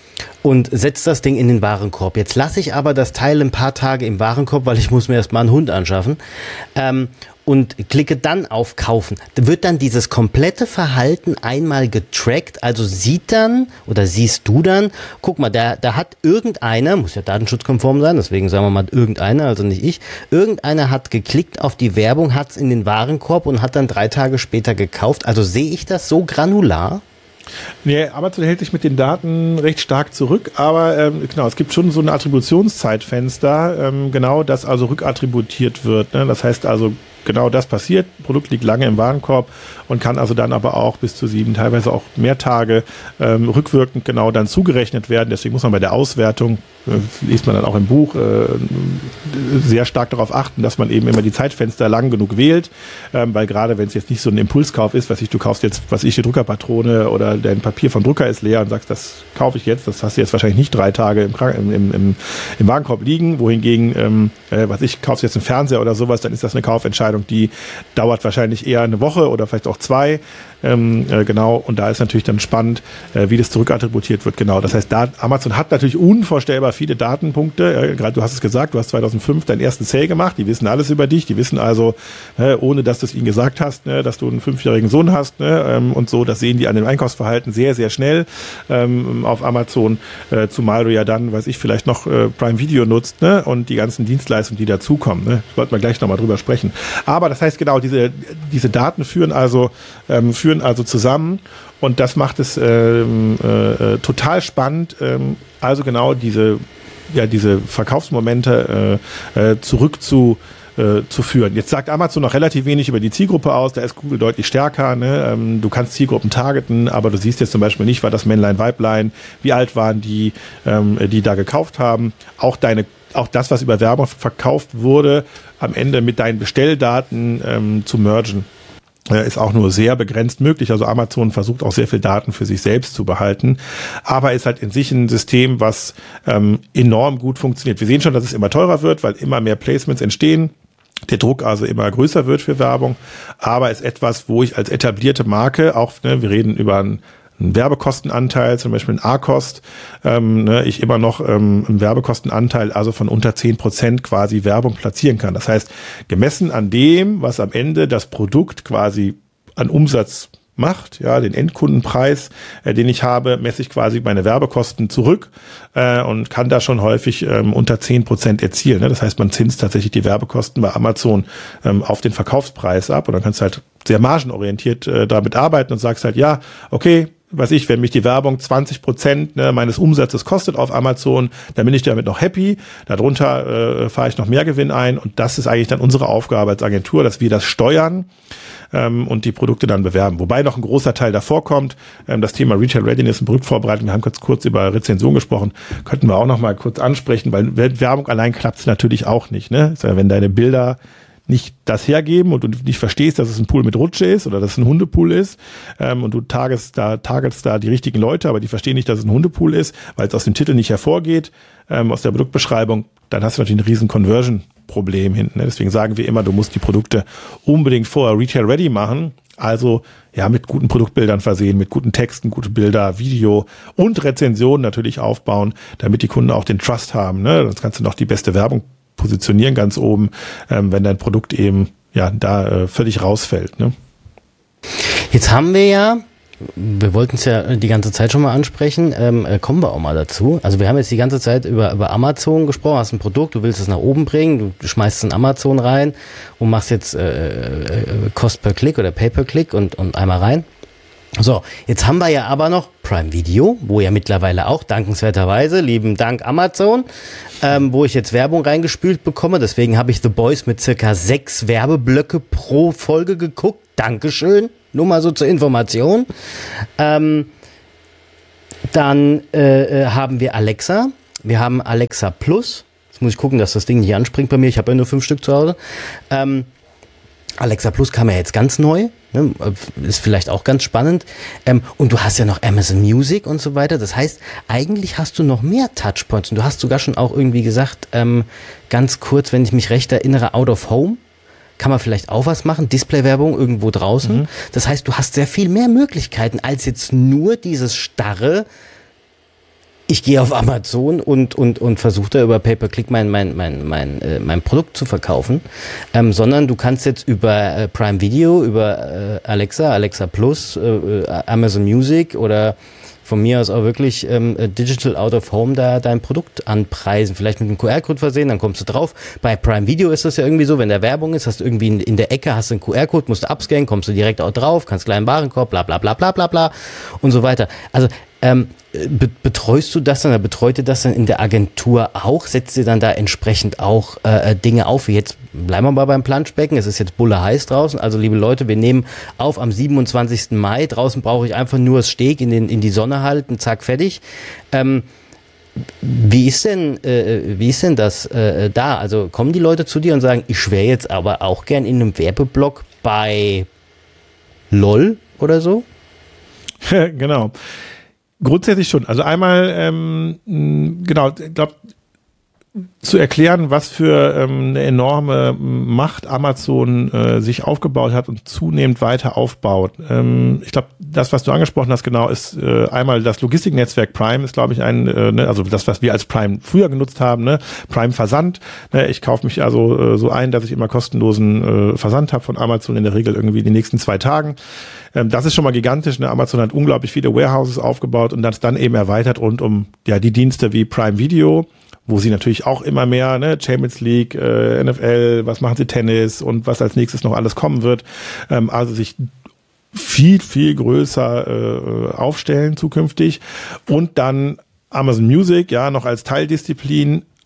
und setze das Ding in den Warenkorb. Jetzt lasse ich aber das Teil ein paar Tage im Warenkorb, weil ich muss mir erstmal einen Hund anschaffen, ähm, und klicke dann auf Kaufen. Da wird dann dieses komplette Verhalten einmal getrackt, also sieht dann oder siehst du dann, guck mal, da, da hat irgendeiner, muss ja datenschutzkonform sein, deswegen sagen wir mal irgendeiner, also nicht ich, irgendeiner hat geklickt auf die Werbung, hat es in den Warenkorb und hat dann drei Tage später gekauft. Also sehe ich das so granular? Nee, Amazon hält sich mit den Daten recht stark zurück, aber ähm, genau, es gibt schon so ein Attributionszeitfenster, ähm, genau, das also rückattributiert wird. Ne? Das heißt also, genau das passiert, Produkt liegt lange im Warenkorb und kann also dann aber auch bis zu sieben, teilweise auch mehr Tage ähm, rückwirkend genau dann zugerechnet werden. Deswegen muss man bei der Auswertung, äh, liest man dann auch im Buch, äh, sehr stark darauf achten, dass man eben immer die Zeitfenster lang genug wählt, ähm, weil gerade wenn es jetzt nicht so ein Impulskauf ist, was ich, du kaufst jetzt, was ich, die Druckerpatrone oder dein Papier vom Drucker ist leer und sagst, das kaufe ich jetzt, das hast du jetzt wahrscheinlich nicht drei Tage im, im, im, im Warenkorb liegen, wohingegen, ähm, äh, was ich, kaufst jetzt einen Fernseher oder sowas, dann ist das eine Kaufentscheidung, die dauert wahrscheinlich eher eine Woche oder vielleicht auch zwei, ähm, äh, genau, und da ist natürlich dann spannend, äh, wie das zurückattributiert wird, genau. Das heißt, da, Amazon hat natürlich unvorstellbar viele Datenpunkte, äh, gerade du hast es gesagt, du hast zweitausendfünf deinen ersten Sale gemacht, die wissen alles über dich, die wissen also, äh, ohne dass du es ihnen gesagt hast, ne, dass du einen fünfjährigen Sohn hast, ne, ähm, und so, das sehen die an dem Einkaufsverhalten sehr, sehr schnell ähm, auf Amazon, äh, zumal du ja dann, weiß ich, vielleicht noch äh, Prime Video nutzt, ne, und die ganzen Dienstleistungen, die dazukommen, ne, sollten wir gleich nochmal drüber sprechen. Aber das heißt genau, diese, diese Daten führen also, ähm, führen also zusammen und das macht es ähm, äh, total spannend, ähm, also genau diese, ja, diese Verkaufsmomente äh, äh, zurück zu äh, zu führen. Jetzt sagt Amazon noch relativ wenig über die Zielgruppe aus, da ist Google deutlich stärker. Ne? Ähm, du kannst Zielgruppen targeten, aber du siehst jetzt zum Beispiel nicht, war das Männlein, Weiblein, wie alt waren die, ähm, die da gekauft haben. Auch deine, auch das, was über Werbung verkauft wurde, am Ende mit deinen Bestelldaten ähm, zu mergen, ist auch nur sehr begrenzt möglich. Also Amazon versucht auch sehr viel Daten für sich selbst zu behalten, aber ist halt in sich ein System, was ähm, enorm gut funktioniert. Wir sehen schon, dass es immer teurer wird, weil immer mehr Placements entstehen. Der Druck also immer größer wird für Werbung, aber ist etwas, wo ich als etablierte Marke auch, ne, wir reden über ein einen Werbekostenanteil, zum Beispiel ein A-Kost, ähm, ne, ich immer noch ähm, einen Werbekostenanteil, also von unter zehn Prozent quasi Werbung platzieren kann. Das heißt, gemessen an dem, was am Ende das Produkt quasi an Umsatz macht, ja, den Endkundenpreis, äh, den ich habe, messe ich quasi meine Werbekosten zurück äh, und kann da schon häufig ähm, unter zehn Prozent erzielen. Ne? Das heißt, man zinst tatsächlich die Werbekosten bei Amazon ähm, auf den Verkaufspreis ab und dann kannst du halt sehr margenorientiert äh, damit arbeiten und sagst halt, ja, okay, weiß ich, wenn mich die Werbung zwanzig Prozent ne, meines Umsatzes kostet auf Amazon, dann bin ich damit noch happy. Darunter äh, fahre ich noch mehr Gewinn ein und das ist eigentlich dann unsere Aufgabe als Agentur, dass wir das steuern ähm, und die Produkte dann bewerben. Wobei noch ein großer Teil davor kommt, ähm, das Thema Retail Readiness und Produktvorbereitung, wir haben kurz, kurz über Rezension gesprochen, könnten wir auch noch mal kurz ansprechen, weil Werbung allein klappt es natürlich auch nicht. Ne? Wenn deine Bilder nicht das hergeben und du nicht verstehst, dass es ein Pool mit Rutsche ist oder dass es ein Hundepool ist ähm, und du targetst da, targetst da die richtigen Leute, aber die verstehen nicht, dass es ein Hundepool ist, weil es aus dem Titel nicht hervorgeht, ähm, aus der Produktbeschreibung, dann hast du natürlich ein riesen Conversion-Problem hinten. Ne? Deswegen sagen wir immer, du musst die Produkte unbedingt vorher Retail-ready machen, also ja mit guten Produktbildern versehen, mit guten Texten, gute Bilder, Video und Rezensionen natürlich aufbauen, damit die Kunden auch den Trust haben. Ne? Sonst kannst du noch die beste Werbung positionieren ganz oben, ähm, wenn dein Produkt eben ja da äh, völlig rausfällt. Ne? Jetzt haben wir ja, wir wollten es ja die ganze Zeit schon mal ansprechen, ähm, äh, kommen wir auch mal dazu. Also wir haben jetzt die ganze Zeit über, über Amazon gesprochen, hast ein Produkt, du willst es nach oben bringen, du schmeißt es in Amazon rein und machst jetzt äh, äh, Cost per Click oder Pay per Click und, und einmal rein. So, jetzt haben wir ja aber noch Prime Video, wo ja mittlerweile auch dankenswerterweise, lieben Dank Amazon, ähm, wo ich jetzt Werbung reingespült bekomme. Deswegen habe ich The Boys mit circa sechs Werbeblöcke pro Folge geguckt. Dankeschön, nur mal so zur Information. Ähm, dann äh, haben wir Alexa. Wir haben Alexa Plus. Jetzt muss ich gucken, dass das Ding nicht anspringt bei mir. Ich habe ja nur fünf Stück zu Hause. Ähm, Alexa Plus kam ja jetzt ganz neu, ne? Ist vielleicht auch ganz spannend. Ähm, und du hast ja noch Amazon Music und so weiter. Das heißt, eigentlich hast du noch mehr Touchpoints. Und du hast sogar schon auch irgendwie gesagt, ähm, ganz kurz, wenn ich mich recht erinnere, Out of Home. Kann man vielleicht auch was machen, Display-Werbung irgendwo draußen. Mhm. Das heißt, du hast sehr viel mehr Möglichkeiten als jetzt nur dieses starre, ich gehe auf Amazon und und und versuche da über Pay-per-Click mein mein mein mein äh, mein Produkt zu verkaufen, ähm, sondern du kannst jetzt über äh, Prime Video, über äh, Alexa, Alexa Plus, äh, Amazon Music oder von mir aus auch wirklich ähm, Digital Out of Home da dein Produkt anpreisen, vielleicht mit einem Q R-Code versehen, dann kommst du drauf. Bei Prime Video ist das ja irgendwie so, wenn da Werbung ist, hast du irgendwie in, in der Ecke hast du einen Q R-Code, musst du abscannen, kommst du direkt auch drauf, kannst kleinen Warenkorb, bla bla bla bla bla bla und so weiter. Also ähm, be- betreust du das dann, oder betreut ihr das dann in der Agentur auch? Setzt ihr dann da entsprechend auch äh, Dinge auf, wie jetzt, bleiben wir mal beim Planschbecken, es ist jetzt bulle heiß draußen, also liebe Leute, wir nehmen auf am siebenundzwanzigsten Mai, draußen brauche ich einfach nur das Steg in, den, in die Sonne halten, zack, fertig. Ähm, wie ist denn, äh, wie ist denn das äh, da? Also kommen die Leute zu dir und sagen, ich wäre jetzt aber auch gern in einem Werbeblock bei LOL oder so? Genau. Grundsätzlich schon. Also einmal, ähm, genau, ich glaube, zu erklären, was für ähm, eine enorme Macht Amazon äh, sich aufgebaut hat und zunehmend weiter aufbaut. Ähm, ich glaube, das, was du angesprochen hast, genau, ist äh, einmal das Logistiknetzwerk Prime, ist, glaube ich, ein, äh, ne, also das, was wir als Prime früher genutzt haben, ne, Prime Versand. Ne, ich kaufe mich also äh, so ein, dass ich immer kostenlosen äh, Versand habe von Amazon, in der Regel irgendwie die nächsten zwei Tagen. Ähm, das ist schon mal gigantisch. Ne? Amazon hat unglaublich viele Warehouses aufgebaut und das dann eben erweitert rund um ja die Dienste wie Prime Video, wo sie natürlich auch immer mehr, ne, Champions League, äh, N F L, was machen sie, Tennis und was als nächstes noch alles kommen wird, ähm, also sich viel, viel größer äh, aufstellen zukünftig und dann Amazon Music, ja, noch als Teildisziplin,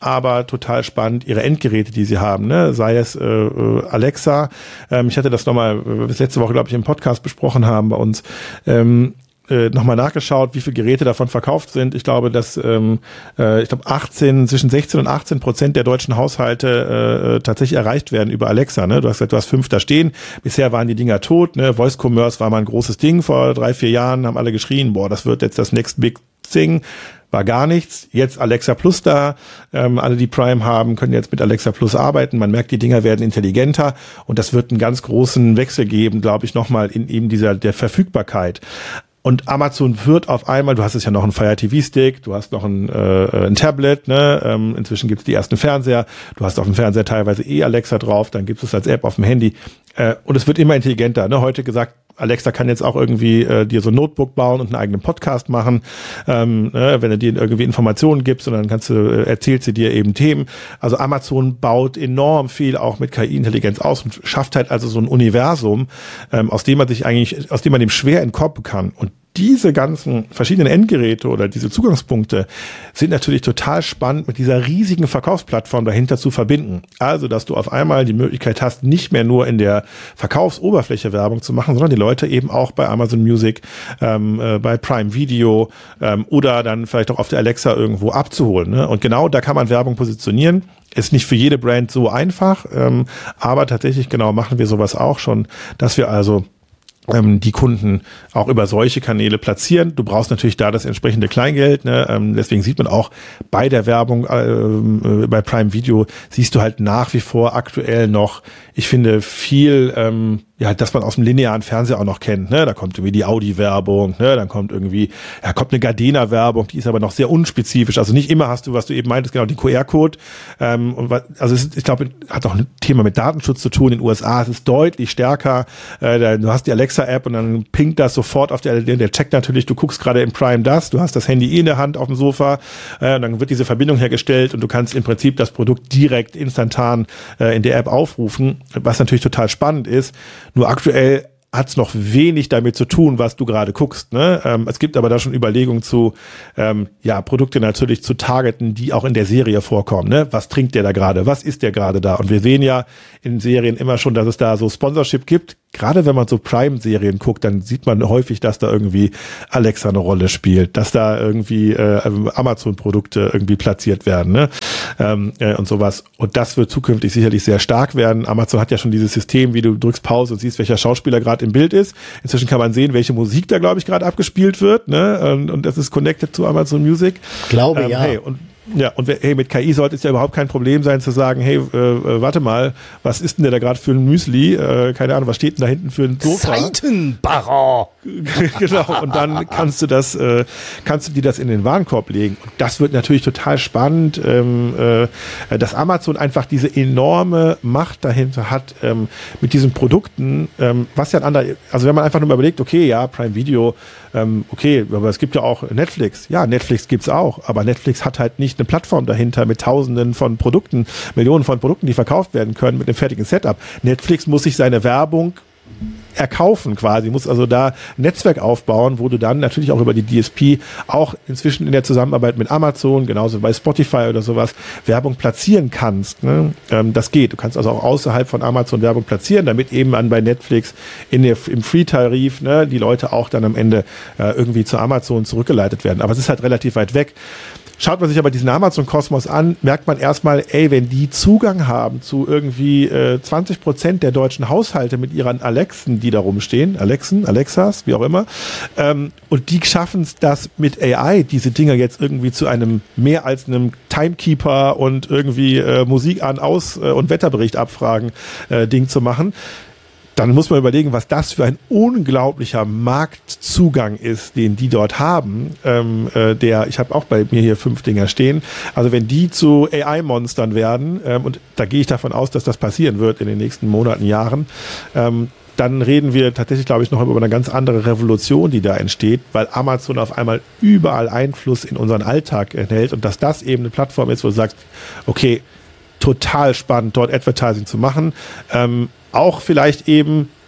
aber total spannend ihre Endgeräte, die sie haben, ne? Sei es äh, Alexa. Ähm, ich hatte das nochmal bis letzte Woche, glaube ich, im Podcast besprochen haben bei uns. Ähm, äh, nochmal nachgeschaut, wie viele Geräte davon verkauft sind. Ich glaube, dass ähm, äh, ich glaube achtzehn, zwischen sechzehn und achtzehn Prozent der deutschen Haushalte äh, tatsächlich erreicht werden über Alexa. Ne? Du hast gesagt, du hast fünf da stehen. Bisher waren die Dinger tot. Ne? Voice Commerce war mal ein großes Ding vor drei, vier Jahren. Haben alle geschrien, boah, das wird jetzt das next big thing. War gar nichts. Jetzt Alexa Plus da. Ähm, alle, die Prime haben, können jetzt mit Alexa Plus arbeiten. Man merkt, die Dinger werden intelligenter und das wird einen ganz großen Wechsel geben, glaube ich, nochmal in eben dieser der Verfügbarkeit. Und Amazon wird auf einmal, du hast es ja noch einen Fire T V-Stick, du hast noch ein, äh, ein Tablet, ne? Ähm, inzwischen gibt es die ersten Fernseher, du hast auf dem Fernseher teilweise eh Alexa drauf, dann gibt es als App auf dem Handy. Äh, und es wird immer intelligenter. Ne? Heute gesagt, Alexa kann jetzt auch irgendwie äh, dir so ein Notebook bauen und einen eigenen Podcast machen, ähm, ne, wenn du dir irgendwie Informationen gibst und dann kannst du, äh, erzählt sie dir eben Themen. Also Amazon baut enorm viel auch mit K I-Intelligenz aus und schafft halt also so ein Universum, ähm, aus dem man sich eigentlich, aus dem man dem schwer entkommen kann. Und diese ganzen verschiedenen Endgeräte oder diese Zugangspunkte sind natürlich total spannend mit dieser riesigen Verkaufsplattform dahinter zu verbinden. Also, dass du auf einmal die Möglichkeit hast, nicht mehr nur in der Verkaufsoberfläche Werbung zu machen, sondern die Leute eben auch bei Amazon Music, ähm, äh, bei Prime Video ähm, oder dann vielleicht auch auf der Alexa irgendwo abzuholen. Ne? Und genau da kann man Werbung positionieren. Ist nicht für jede Brand so einfach, ähm, aber tatsächlich genau machen wir sowas auch schon, dass wir also ähm, die Kunden auch über solche Kanäle platzieren. Du brauchst natürlich da das entsprechende Kleingeld, ne? Ähm, deswegen sieht man auch bei der Werbung äh, bei Prime Video siehst du halt nach wie vor aktuell noch, ich finde, viel ähm, ja, dass man aus dem linearen Fernseher auch noch kennt, ne? Da kommt irgendwie die Audi-Werbung, ne? Dann kommt irgendwie, ja, kommt eine Gardena-Werbung, die ist aber noch sehr unspezifisch. Also nicht immer hast du, was du eben meintest, genau, den Q R-Code. Ähm, und was, also es ist, ich glaube, hat auch ein Thema mit Datenschutz zu tun in den U S A. Es ist deutlich stärker. Äh, du hast die Alexa-App und dann pinkt das sofort auf der, der checkt natürlich, du guckst gerade im Prime das, du hast das Handy eh in der Hand auf dem Sofa, äh, und dann wird diese Verbindung hergestellt und du kannst im Prinzip das Produkt direkt instantan äh, in der App aufrufen, was natürlich total spannend ist. Nur aktuell hat es noch wenig damit zu tun, was du gerade guckst. Ne? Ähm, es gibt aber da schon Überlegungen zu, ähm, ja, Produkte natürlich zu targeten, die auch in der Serie vorkommen. Ne? Was trinkt der da gerade? Was ist der gerade da? Und wir sehen ja in Serien immer schon, dass es da so Sponsorship gibt. Gerade wenn man so Prime-Serien guckt, dann sieht man häufig, dass da irgendwie Alexa eine Rolle spielt, dass da irgendwie äh, Amazon-Produkte irgendwie platziert werden, ne? ähm, äh, und sowas. Und das wird zukünftig sicherlich sehr stark werden. Amazon hat ja schon dieses System, wie du drückst Pause und siehst, welcher Schauspieler gerade im Bild ist. Inzwischen kann man sehen, welche Musik da, glaube ich, gerade abgespielt wird, ne? Und, und das ist connected zu Amazon Music. Glaube, ähm, ja. Hey, und Ja, und hey, mit K I sollte es ja überhaupt kein Problem sein zu sagen, hey, äh, warte mal, was ist denn der da gerade für ein Müsli? Äh, keine Ahnung, was steht denn da hinten für ein Sofa? Seitenbaron! Genau, und dann kannst du das, äh, kannst du dir das in den Warenkorb legen. Und das wird natürlich total spannend, ähm, äh, dass Amazon einfach diese enorme Macht dahinter hat, ähm, mit diesen Produkten, ähm, was ja ein anderer, also wenn man einfach nur mal überlegt, okay, ja, Prime Video, ähm, okay, aber es gibt ja auch Netflix. Ja, Netflix gibt's auch, aber Netflix hat halt nicht eine Plattform dahinter mit Tausenden von Produkten, Millionen von Produkten, die verkauft werden können mit einem fertigen Setup. Netflix muss sich seine Werbung erkaufen quasi, muss also da ein Netzwerk aufbauen, wo du dann natürlich auch über die D S P auch inzwischen in der Zusammenarbeit mit Amazon, genauso bei Spotify oder sowas, Werbung platzieren kannst. Ne? Ähm, das geht. Du kannst also auch außerhalb von Amazon Werbung platzieren, damit eben an bei Netflix in der, im Free-Tarif, ne, die Leute auch dann am Ende äh, irgendwie zu Amazon zurückgeleitet werden. Aber es ist halt relativ weit weg. Schaut man sich aber diesen Amazon-Kosmos an, merkt man erstmal, ey, wenn die Zugang haben zu irgendwie äh, zwanzig Prozent der deutschen Haushalte mit ihren Alexen, die da rumstehen, Alexen, Alexas, wie auch immer, ähm, und die schaffen es, das mit A I, diese Dinger jetzt irgendwie zu einem mehr als einem Timekeeper und irgendwie äh, Musik an, aus äh, und Wetterbericht abfragen äh, Ding zu machen, dann muss man überlegen, was das für ein unglaublicher Marktzugang ist, den die dort haben. Ähm, äh, der, ich habe auch bei mir hier fünf Dinger stehen. Also wenn die zu A I-Monstern werden, ähm, und da gehe ich davon aus, dass das passieren wird in den nächsten Monaten, Jahren, ähm, dann reden wir tatsächlich, glaube ich, noch über eine ganz andere Revolution, die da entsteht, weil Amazon auf einmal überall Einfluss in unseren Alltag enthält und dass das eben eine Plattform ist, wo du sagst, okay, total spannend, dort Advertising zu machen. Ähm, auch vielleicht eben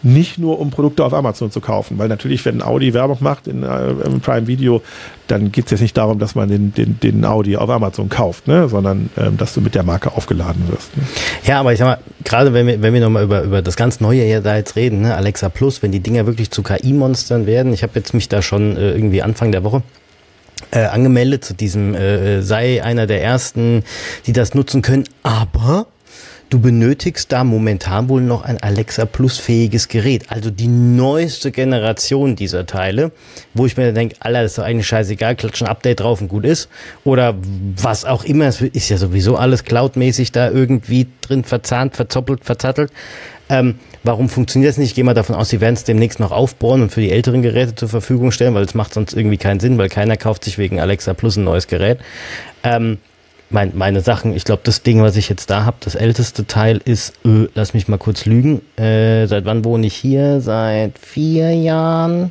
nicht nur um Produkte auf Amazon zu kaufen, weil natürlich, wenn Audi Werbung macht in, äh, im Prime Video, dann geht es jetzt nicht darum, dass man den, den, den Audi auf Amazon kauft, ne? sondern ähm, dass du mit der Marke aufgeladen wirst. Ne? Ja, aber ich sag mal, gerade wenn wir, wenn wir nochmal über, über das ganz Neue hier da jetzt reden, ne? Alexa Plus, wenn die Dinger wirklich zu K I-Monstern werden, ich habe jetzt mich da schon äh, irgendwie Anfang der Woche Äh, angemeldet zu diesem, äh, sei einer der ersten, die das nutzen können, aber du benötigst da momentan wohl noch ein Alexa Plus fähiges Gerät, also die neueste Generation dieser Teile, wo ich mir dann denke, Alter, das ist doch eigentlich scheißegal, klatsch ein Update drauf und gut ist, oder was auch immer, es ist ja sowieso alles cloudmäßig da irgendwie drin verzahnt, verzoppelt, verzattelt. Ähm, warum funktioniert das nicht? Ich gehe mal davon aus, sie werden es demnächst noch aufbauen und für die älteren Geräte zur Verfügung stellen, weil es macht sonst irgendwie keinen Sinn, weil keiner kauft sich wegen Alexa Plus ein neues Gerät. Ähm, mein, meine Sachen, ich glaube, das Ding, was ich jetzt da habe, das älteste Teil ist, äh, lass mich mal kurz lügen, äh, seit wann wohne ich hier? Seit vier Jahren?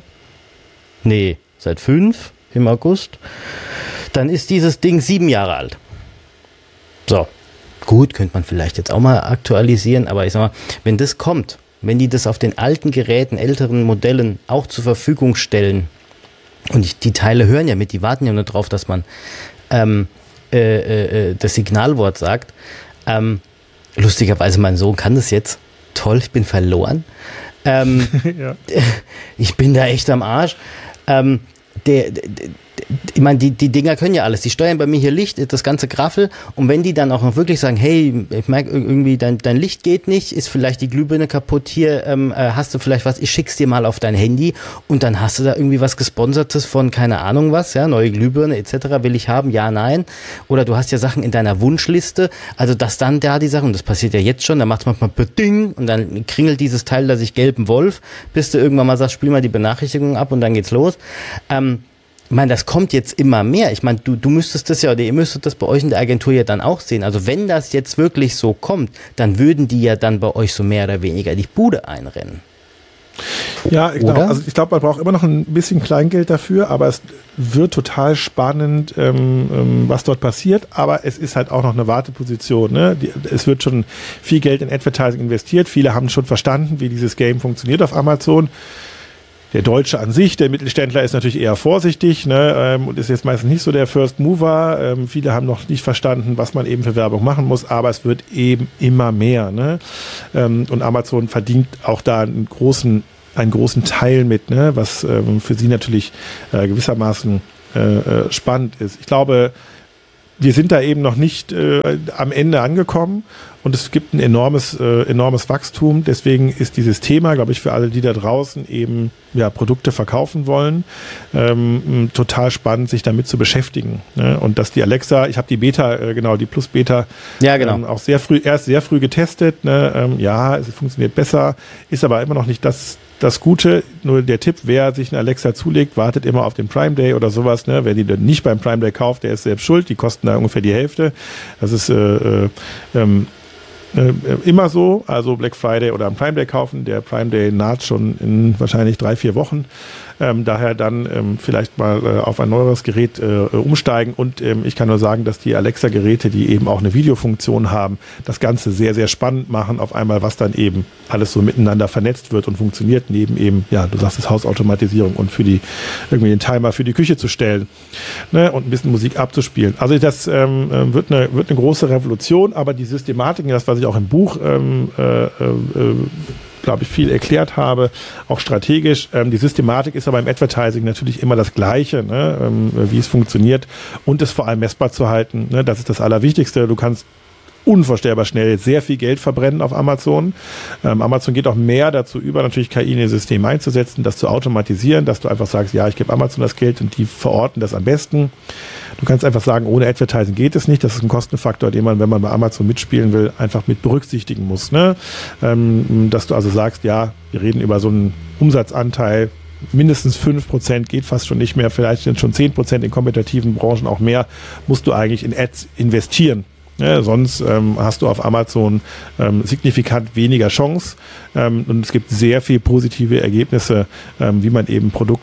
Nee, seit fünf im August. Dann ist dieses Ding sieben Jahre alt. So. Gut, könnte man vielleicht jetzt auch mal aktualisieren, aber ich sag mal, wenn das kommt, wenn die das auf den alten Geräten, älteren Modellen auch zur Verfügung stellen, und ich, die Teile hören ja mit, die warten ja nur drauf, dass man ähm, äh, äh, das Signalwort sagt. Ähm, lustigerweise, mein Sohn kann das jetzt. Toll, ich bin verloren. Ähm, ja. Ich bin da echt am Arsch. Ähm, der, der, ich meine, die, die Dinger können ja alles. Die steuern bei mir hier Licht, das ganze Graffel. Und wenn die dann auch noch wirklich sagen, hey, ich merke irgendwie, dein, dein Licht geht nicht, ist vielleicht die Glühbirne kaputt, hier ähm, hast du vielleicht was, ich schick's dir mal auf dein Handy und dann hast du da irgendwie was Gesponsertes von keine Ahnung was, ja, neue Glühbirne et cetera will ich haben, ja, nein. Oder du hast ja Sachen in deiner Wunschliste, also dass dann da die Sachen, und das passiert ja jetzt schon, da macht's manchmal Beding und dann kringelt dieses Teil da sich gelben Wolf, bis du irgendwann mal sagst, spiel mal die Benachrichtigung ab und dann geht's los. Ähm, Ich meine, das kommt jetzt immer mehr. Ich meine, du, du müsstest das ja, oder ihr müsstet das bei euch in der Agentur ja dann auch sehen. Also wenn das jetzt wirklich so kommt, dann würden die ja dann bei euch so mehr oder weniger die Bude einrennen. Ja, genau. Also ich glaube, man braucht immer noch ein bisschen Kleingeld dafür, aber es wird total spannend, ähm, ähm, was dort passiert. Aber es ist halt auch noch eine Warteposition. Ne? Die, es wird schon viel Geld in Advertising investiert. Viele haben schon verstanden, wie dieses Game funktioniert auf Amazon. Der Deutsche an sich, der Mittelständler, ist natürlich eher vorsichtig, ne, ähm, und ist jetzt meistens nicht so der First Mover. Ähm, viele haben noch nicht verstanden, was man eben für Werbung machen muss, aber es wird eben immer mehr. Ne? Ähm, und Amazon verdient auch da einen großen, einen großen Teil mit, ne, was ähm, für sie natürlich äh, gewissermaßen äh, äh, spannend ist. Ich glaube, wir sind da eben noch nicht äh, am Ende angekommen und es gibt ein enormes, äh, enormes Wachstum. Deswegen ist dieses Thema, glaube ich, für alle, die da draußen eben ja, Produkte verkaufen wollen, ähm, total spannend, sich damit zu beschäftigen. Ne? Und dass die Alexa, ich habe die Beta, äh, genau, die Plus Beta, ja, genau. ähm, auch sehr früh, erst sehr früh getestet. Ne? Ähm, ja, es funktioniert besser, ist aber immer noch nicht das, das Gute. Nur der Tipp, wer sich eine Alexa zulegt, wartet immer auf den Prime Day oder sowas. Ne? Wer die dann nicht beim Prime Day kauft, der ist selbst schuld. Die kosten da ungefähr die Hälfte. Das ist äh, äh, ähm, äh, immer so. Also Black Friday oder am Prime Day kaufen. Der Prime Day naht schon in wahrscheinlich drei, vier Wochen. Ähm, daher dann ähm, vielleicht mal äh, auf ein neueres Gerät äh, umsteigen und ähm, ich kann nur sagen, dass die Alexa-Geräte, die eben auch eine Videofunktion haben, das Ganze sehr, sehr spannend machen, auf einmal, was dann eben alles so miteinander vernetzt wird und funktioniert, neben eben, ja, du sagst es, Hausautomatisierung und für die, irgendwie den Timer für die Küche zu stellen, ne, und ein bisschen Musik abzuspielen. Also das ähm, wird, eine, wird eine große Revolution, aber die Systematiken, das, was ich auch im Buch ähm, äh, äh, glaube ich, viel erklärt habe, auch strategisch. Ähm, die Systematik ist aber im Advertising natürlich immer das Gleiche, ne? ähm, wie es funktioniert und es vor allem messbar zu halten. Ne? Das ist das Allerwichtigste. Du kannst unvorstellbar schnell sehr viel Geld verbrennen auf Amazon. Ähm, Amazon geht auch mehr dazu über, natürlich K I in ihr System einzusetzen, das zu automatisieren, dass du einfach sagst, ja, ich gebe Amazon das Geld und die verorten das am besten. Du kannst einfach sagen, ohne Advertising geht es nicht. Das ist ein Kostenfaktor, den man, wenn man bei Amazon mitspielen will, einfach mit berücksichtigen muss. Ne? Ähm, dass du also sagst, ja, wir reden über so einen Umsatzanteil, mindestens fünf Prozent, geht fast schon nicht mehr, vielleicht sind schon zehn Prozent in kompetitiven Branchen auch mehr, musst du eigentlich in Ads investieren. Ja, sonst ähm, hast du auf Amazon ähm, signifikant weniger Chance ähm, und es gibt sehr viel positive Ergebnisse, ähm, wie man eben Produkte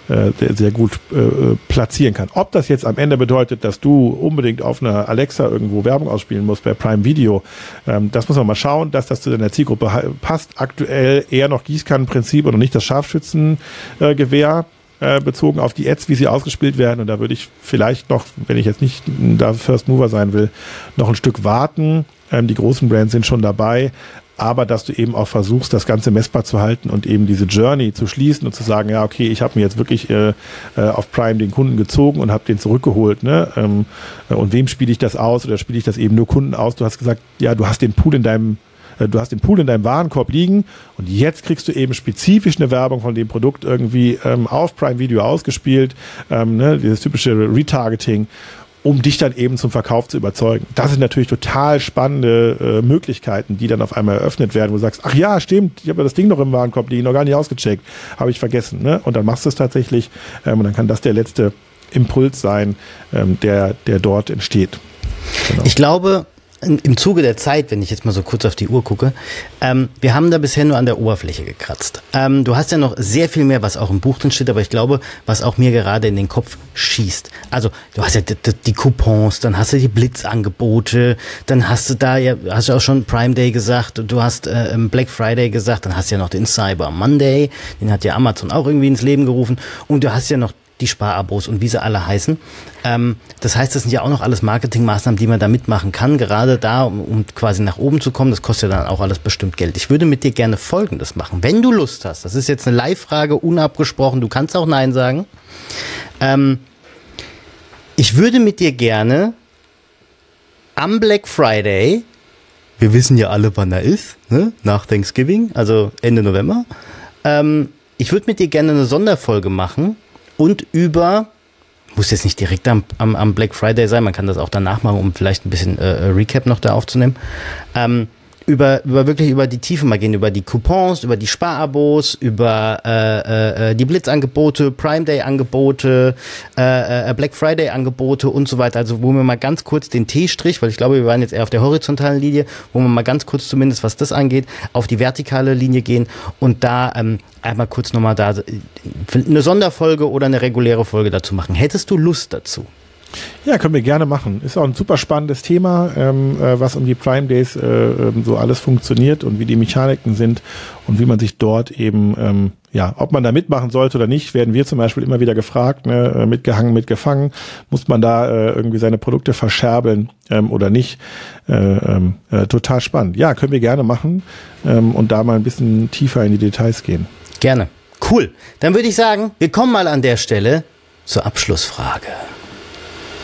äh, sehr gut äh, platzieren kann. Ob das jetzt am Ende bedeutet, dass du unbedingt auf einer Alexa irgendwo Werbung ausspielen musst bei Prime Video, ähm, das muss man mal schauen, dass das zu deiner Zielgruppe passt. Aktuell eher noch Gießkannenprinzip und nicht das Scharfschützengewehr. Äh, bezogen auf die Ads, wie sie ausgespielt werden. Und da würde ich vielleicht noch, wenn ich jetzt nicht da First Mover sein will, noch ein Stück warten. Ähm, die großen Brands sind schon dabei. Aber dass du eben auch versuchst, das Ganze messbar zu halten und eben diese Journey zu schließen und zu sagen, ja, okay, ich habe mir jetzt wirklich äh, auf Prime den Kunden gezogen und habe den zurückgeholt. Ne? Ähm, und wem spiele ich das aus oder spiele ich das eben nur Kunden aus? Du hast gesagt, ja, du hast den Pool in deinem Du hast den Pool in deinem Warenkorb liegen und jetzt kriegst du eben spezifisch eine Werbung von dem Produkt irgendwie ähm, auf Prime Video ausgespielt, ähm, ne, dieses typische Retargeting, um dich dann eben zum Verkauf zu überzeugen. Das sind natürlich total spannende äh, Möglichkeiten, die dann auf einmal eröffnet werden, wo du sagst, ach ja, stimmt, ich habe ja das Ding noch im Warenkorb liegen, noch gar nicht ausgecheckt, habe ich vergessen. Ne? Und dann machst du es tatsächlich ähm, und dann kann das der letzte Impuls sein, ähm, der, der dort entsteht. Genau. Ich glaube, im Zuge der Zeit, wenn ich jetzt mal so kurz auf die Uhr gucke, ähm, wir haben da bisher nur an der Oberfläche gekratzt. Ähm, du hast ja noch sehr viel mehr, was auch im Buch drin steht, aber ich glaube, was auch mir gerade in den Kopf schießt. Also du hast ja die, die Coupons, dann hast du die Blitzangebote, dann hast du da ja, hast du auch schon Prime Day gesagt, du hast äh, Black Friday gesagt, dann hast du ja noch den Cyber Monday, den hat ja Amazon auch irgendwie ins Leben gerufen und du hast ja noch die Sparabos und wie sie alle heißen. Ähm, das heißt, das sind ja auch noch alles Marketingmaßnahmen, die man da mitmachen kann, gerade da, um, um quasi nach oben zu kommen. Das kostet ja dann auch alles bestimmt Geld. Ich würde mit dir gerne Folgendes machen. Wenn du Lust hast, das ist jetzt eine Live-Frage, unabgesprochen, du kannst auch Nein sagen. Ähm, ich würde mit dir gerne am Black Friday, wir wissen ja alle, wann er ist, ne? Nach Thanksgiving, also Ende November, ähm, ich würde mit dir gerne eine Sonderfolge machen, und über, muss jetzt nicht direkt am, am, am Black Friday sein, man kann das auch danach machen, um vielleicht ein bisschen äh, Recap noch da aufzunehmen, ähm, über, über wirklich über die Tiefe mal gehen, über die Coupons, über die Sparabos, über äh, äh, die Blitzangebote, Prime Day Angebote, äh, äh, Black Friday Angebote und so weiter. Also wo wir mal ganz kurz den T-Strich, weil ich glaube, wir waren jetzt eher auf der horizontalen Linie, wo wir mal ganz kurz zumindest, was das angeht, auf die vertikale Linie gehen und da ähm, einmal kurz nochmal da eine Sonderfolge oder eine reguläre Folge dazu machen. Hättest du Lust dazu? Ja, können wir gerne machen. Ist auch ein super spannendes Thema, ähm, äh, was um die Prime Days äh, so alles funktioniert und wie die Mechaniken sind und wie man sich dort eben, ähm, ja, ob man da mitmachen sollte oder nicht, werden wir zum Beispiel immer wieder gefragt, ne, mitgehangen, mitgefangen, muss man da äh, irgendwie seine Produkte verscherbeln ähm, oder nicht. Äh, äh, total spannend. Ja, können wir gerne machen ähm, und da mal ein bisschen tiefer in die Details gehen. Gerne. Cool. Dann würde ich sagen, wir kommen mal an der Stelle zur Abschlussfrage.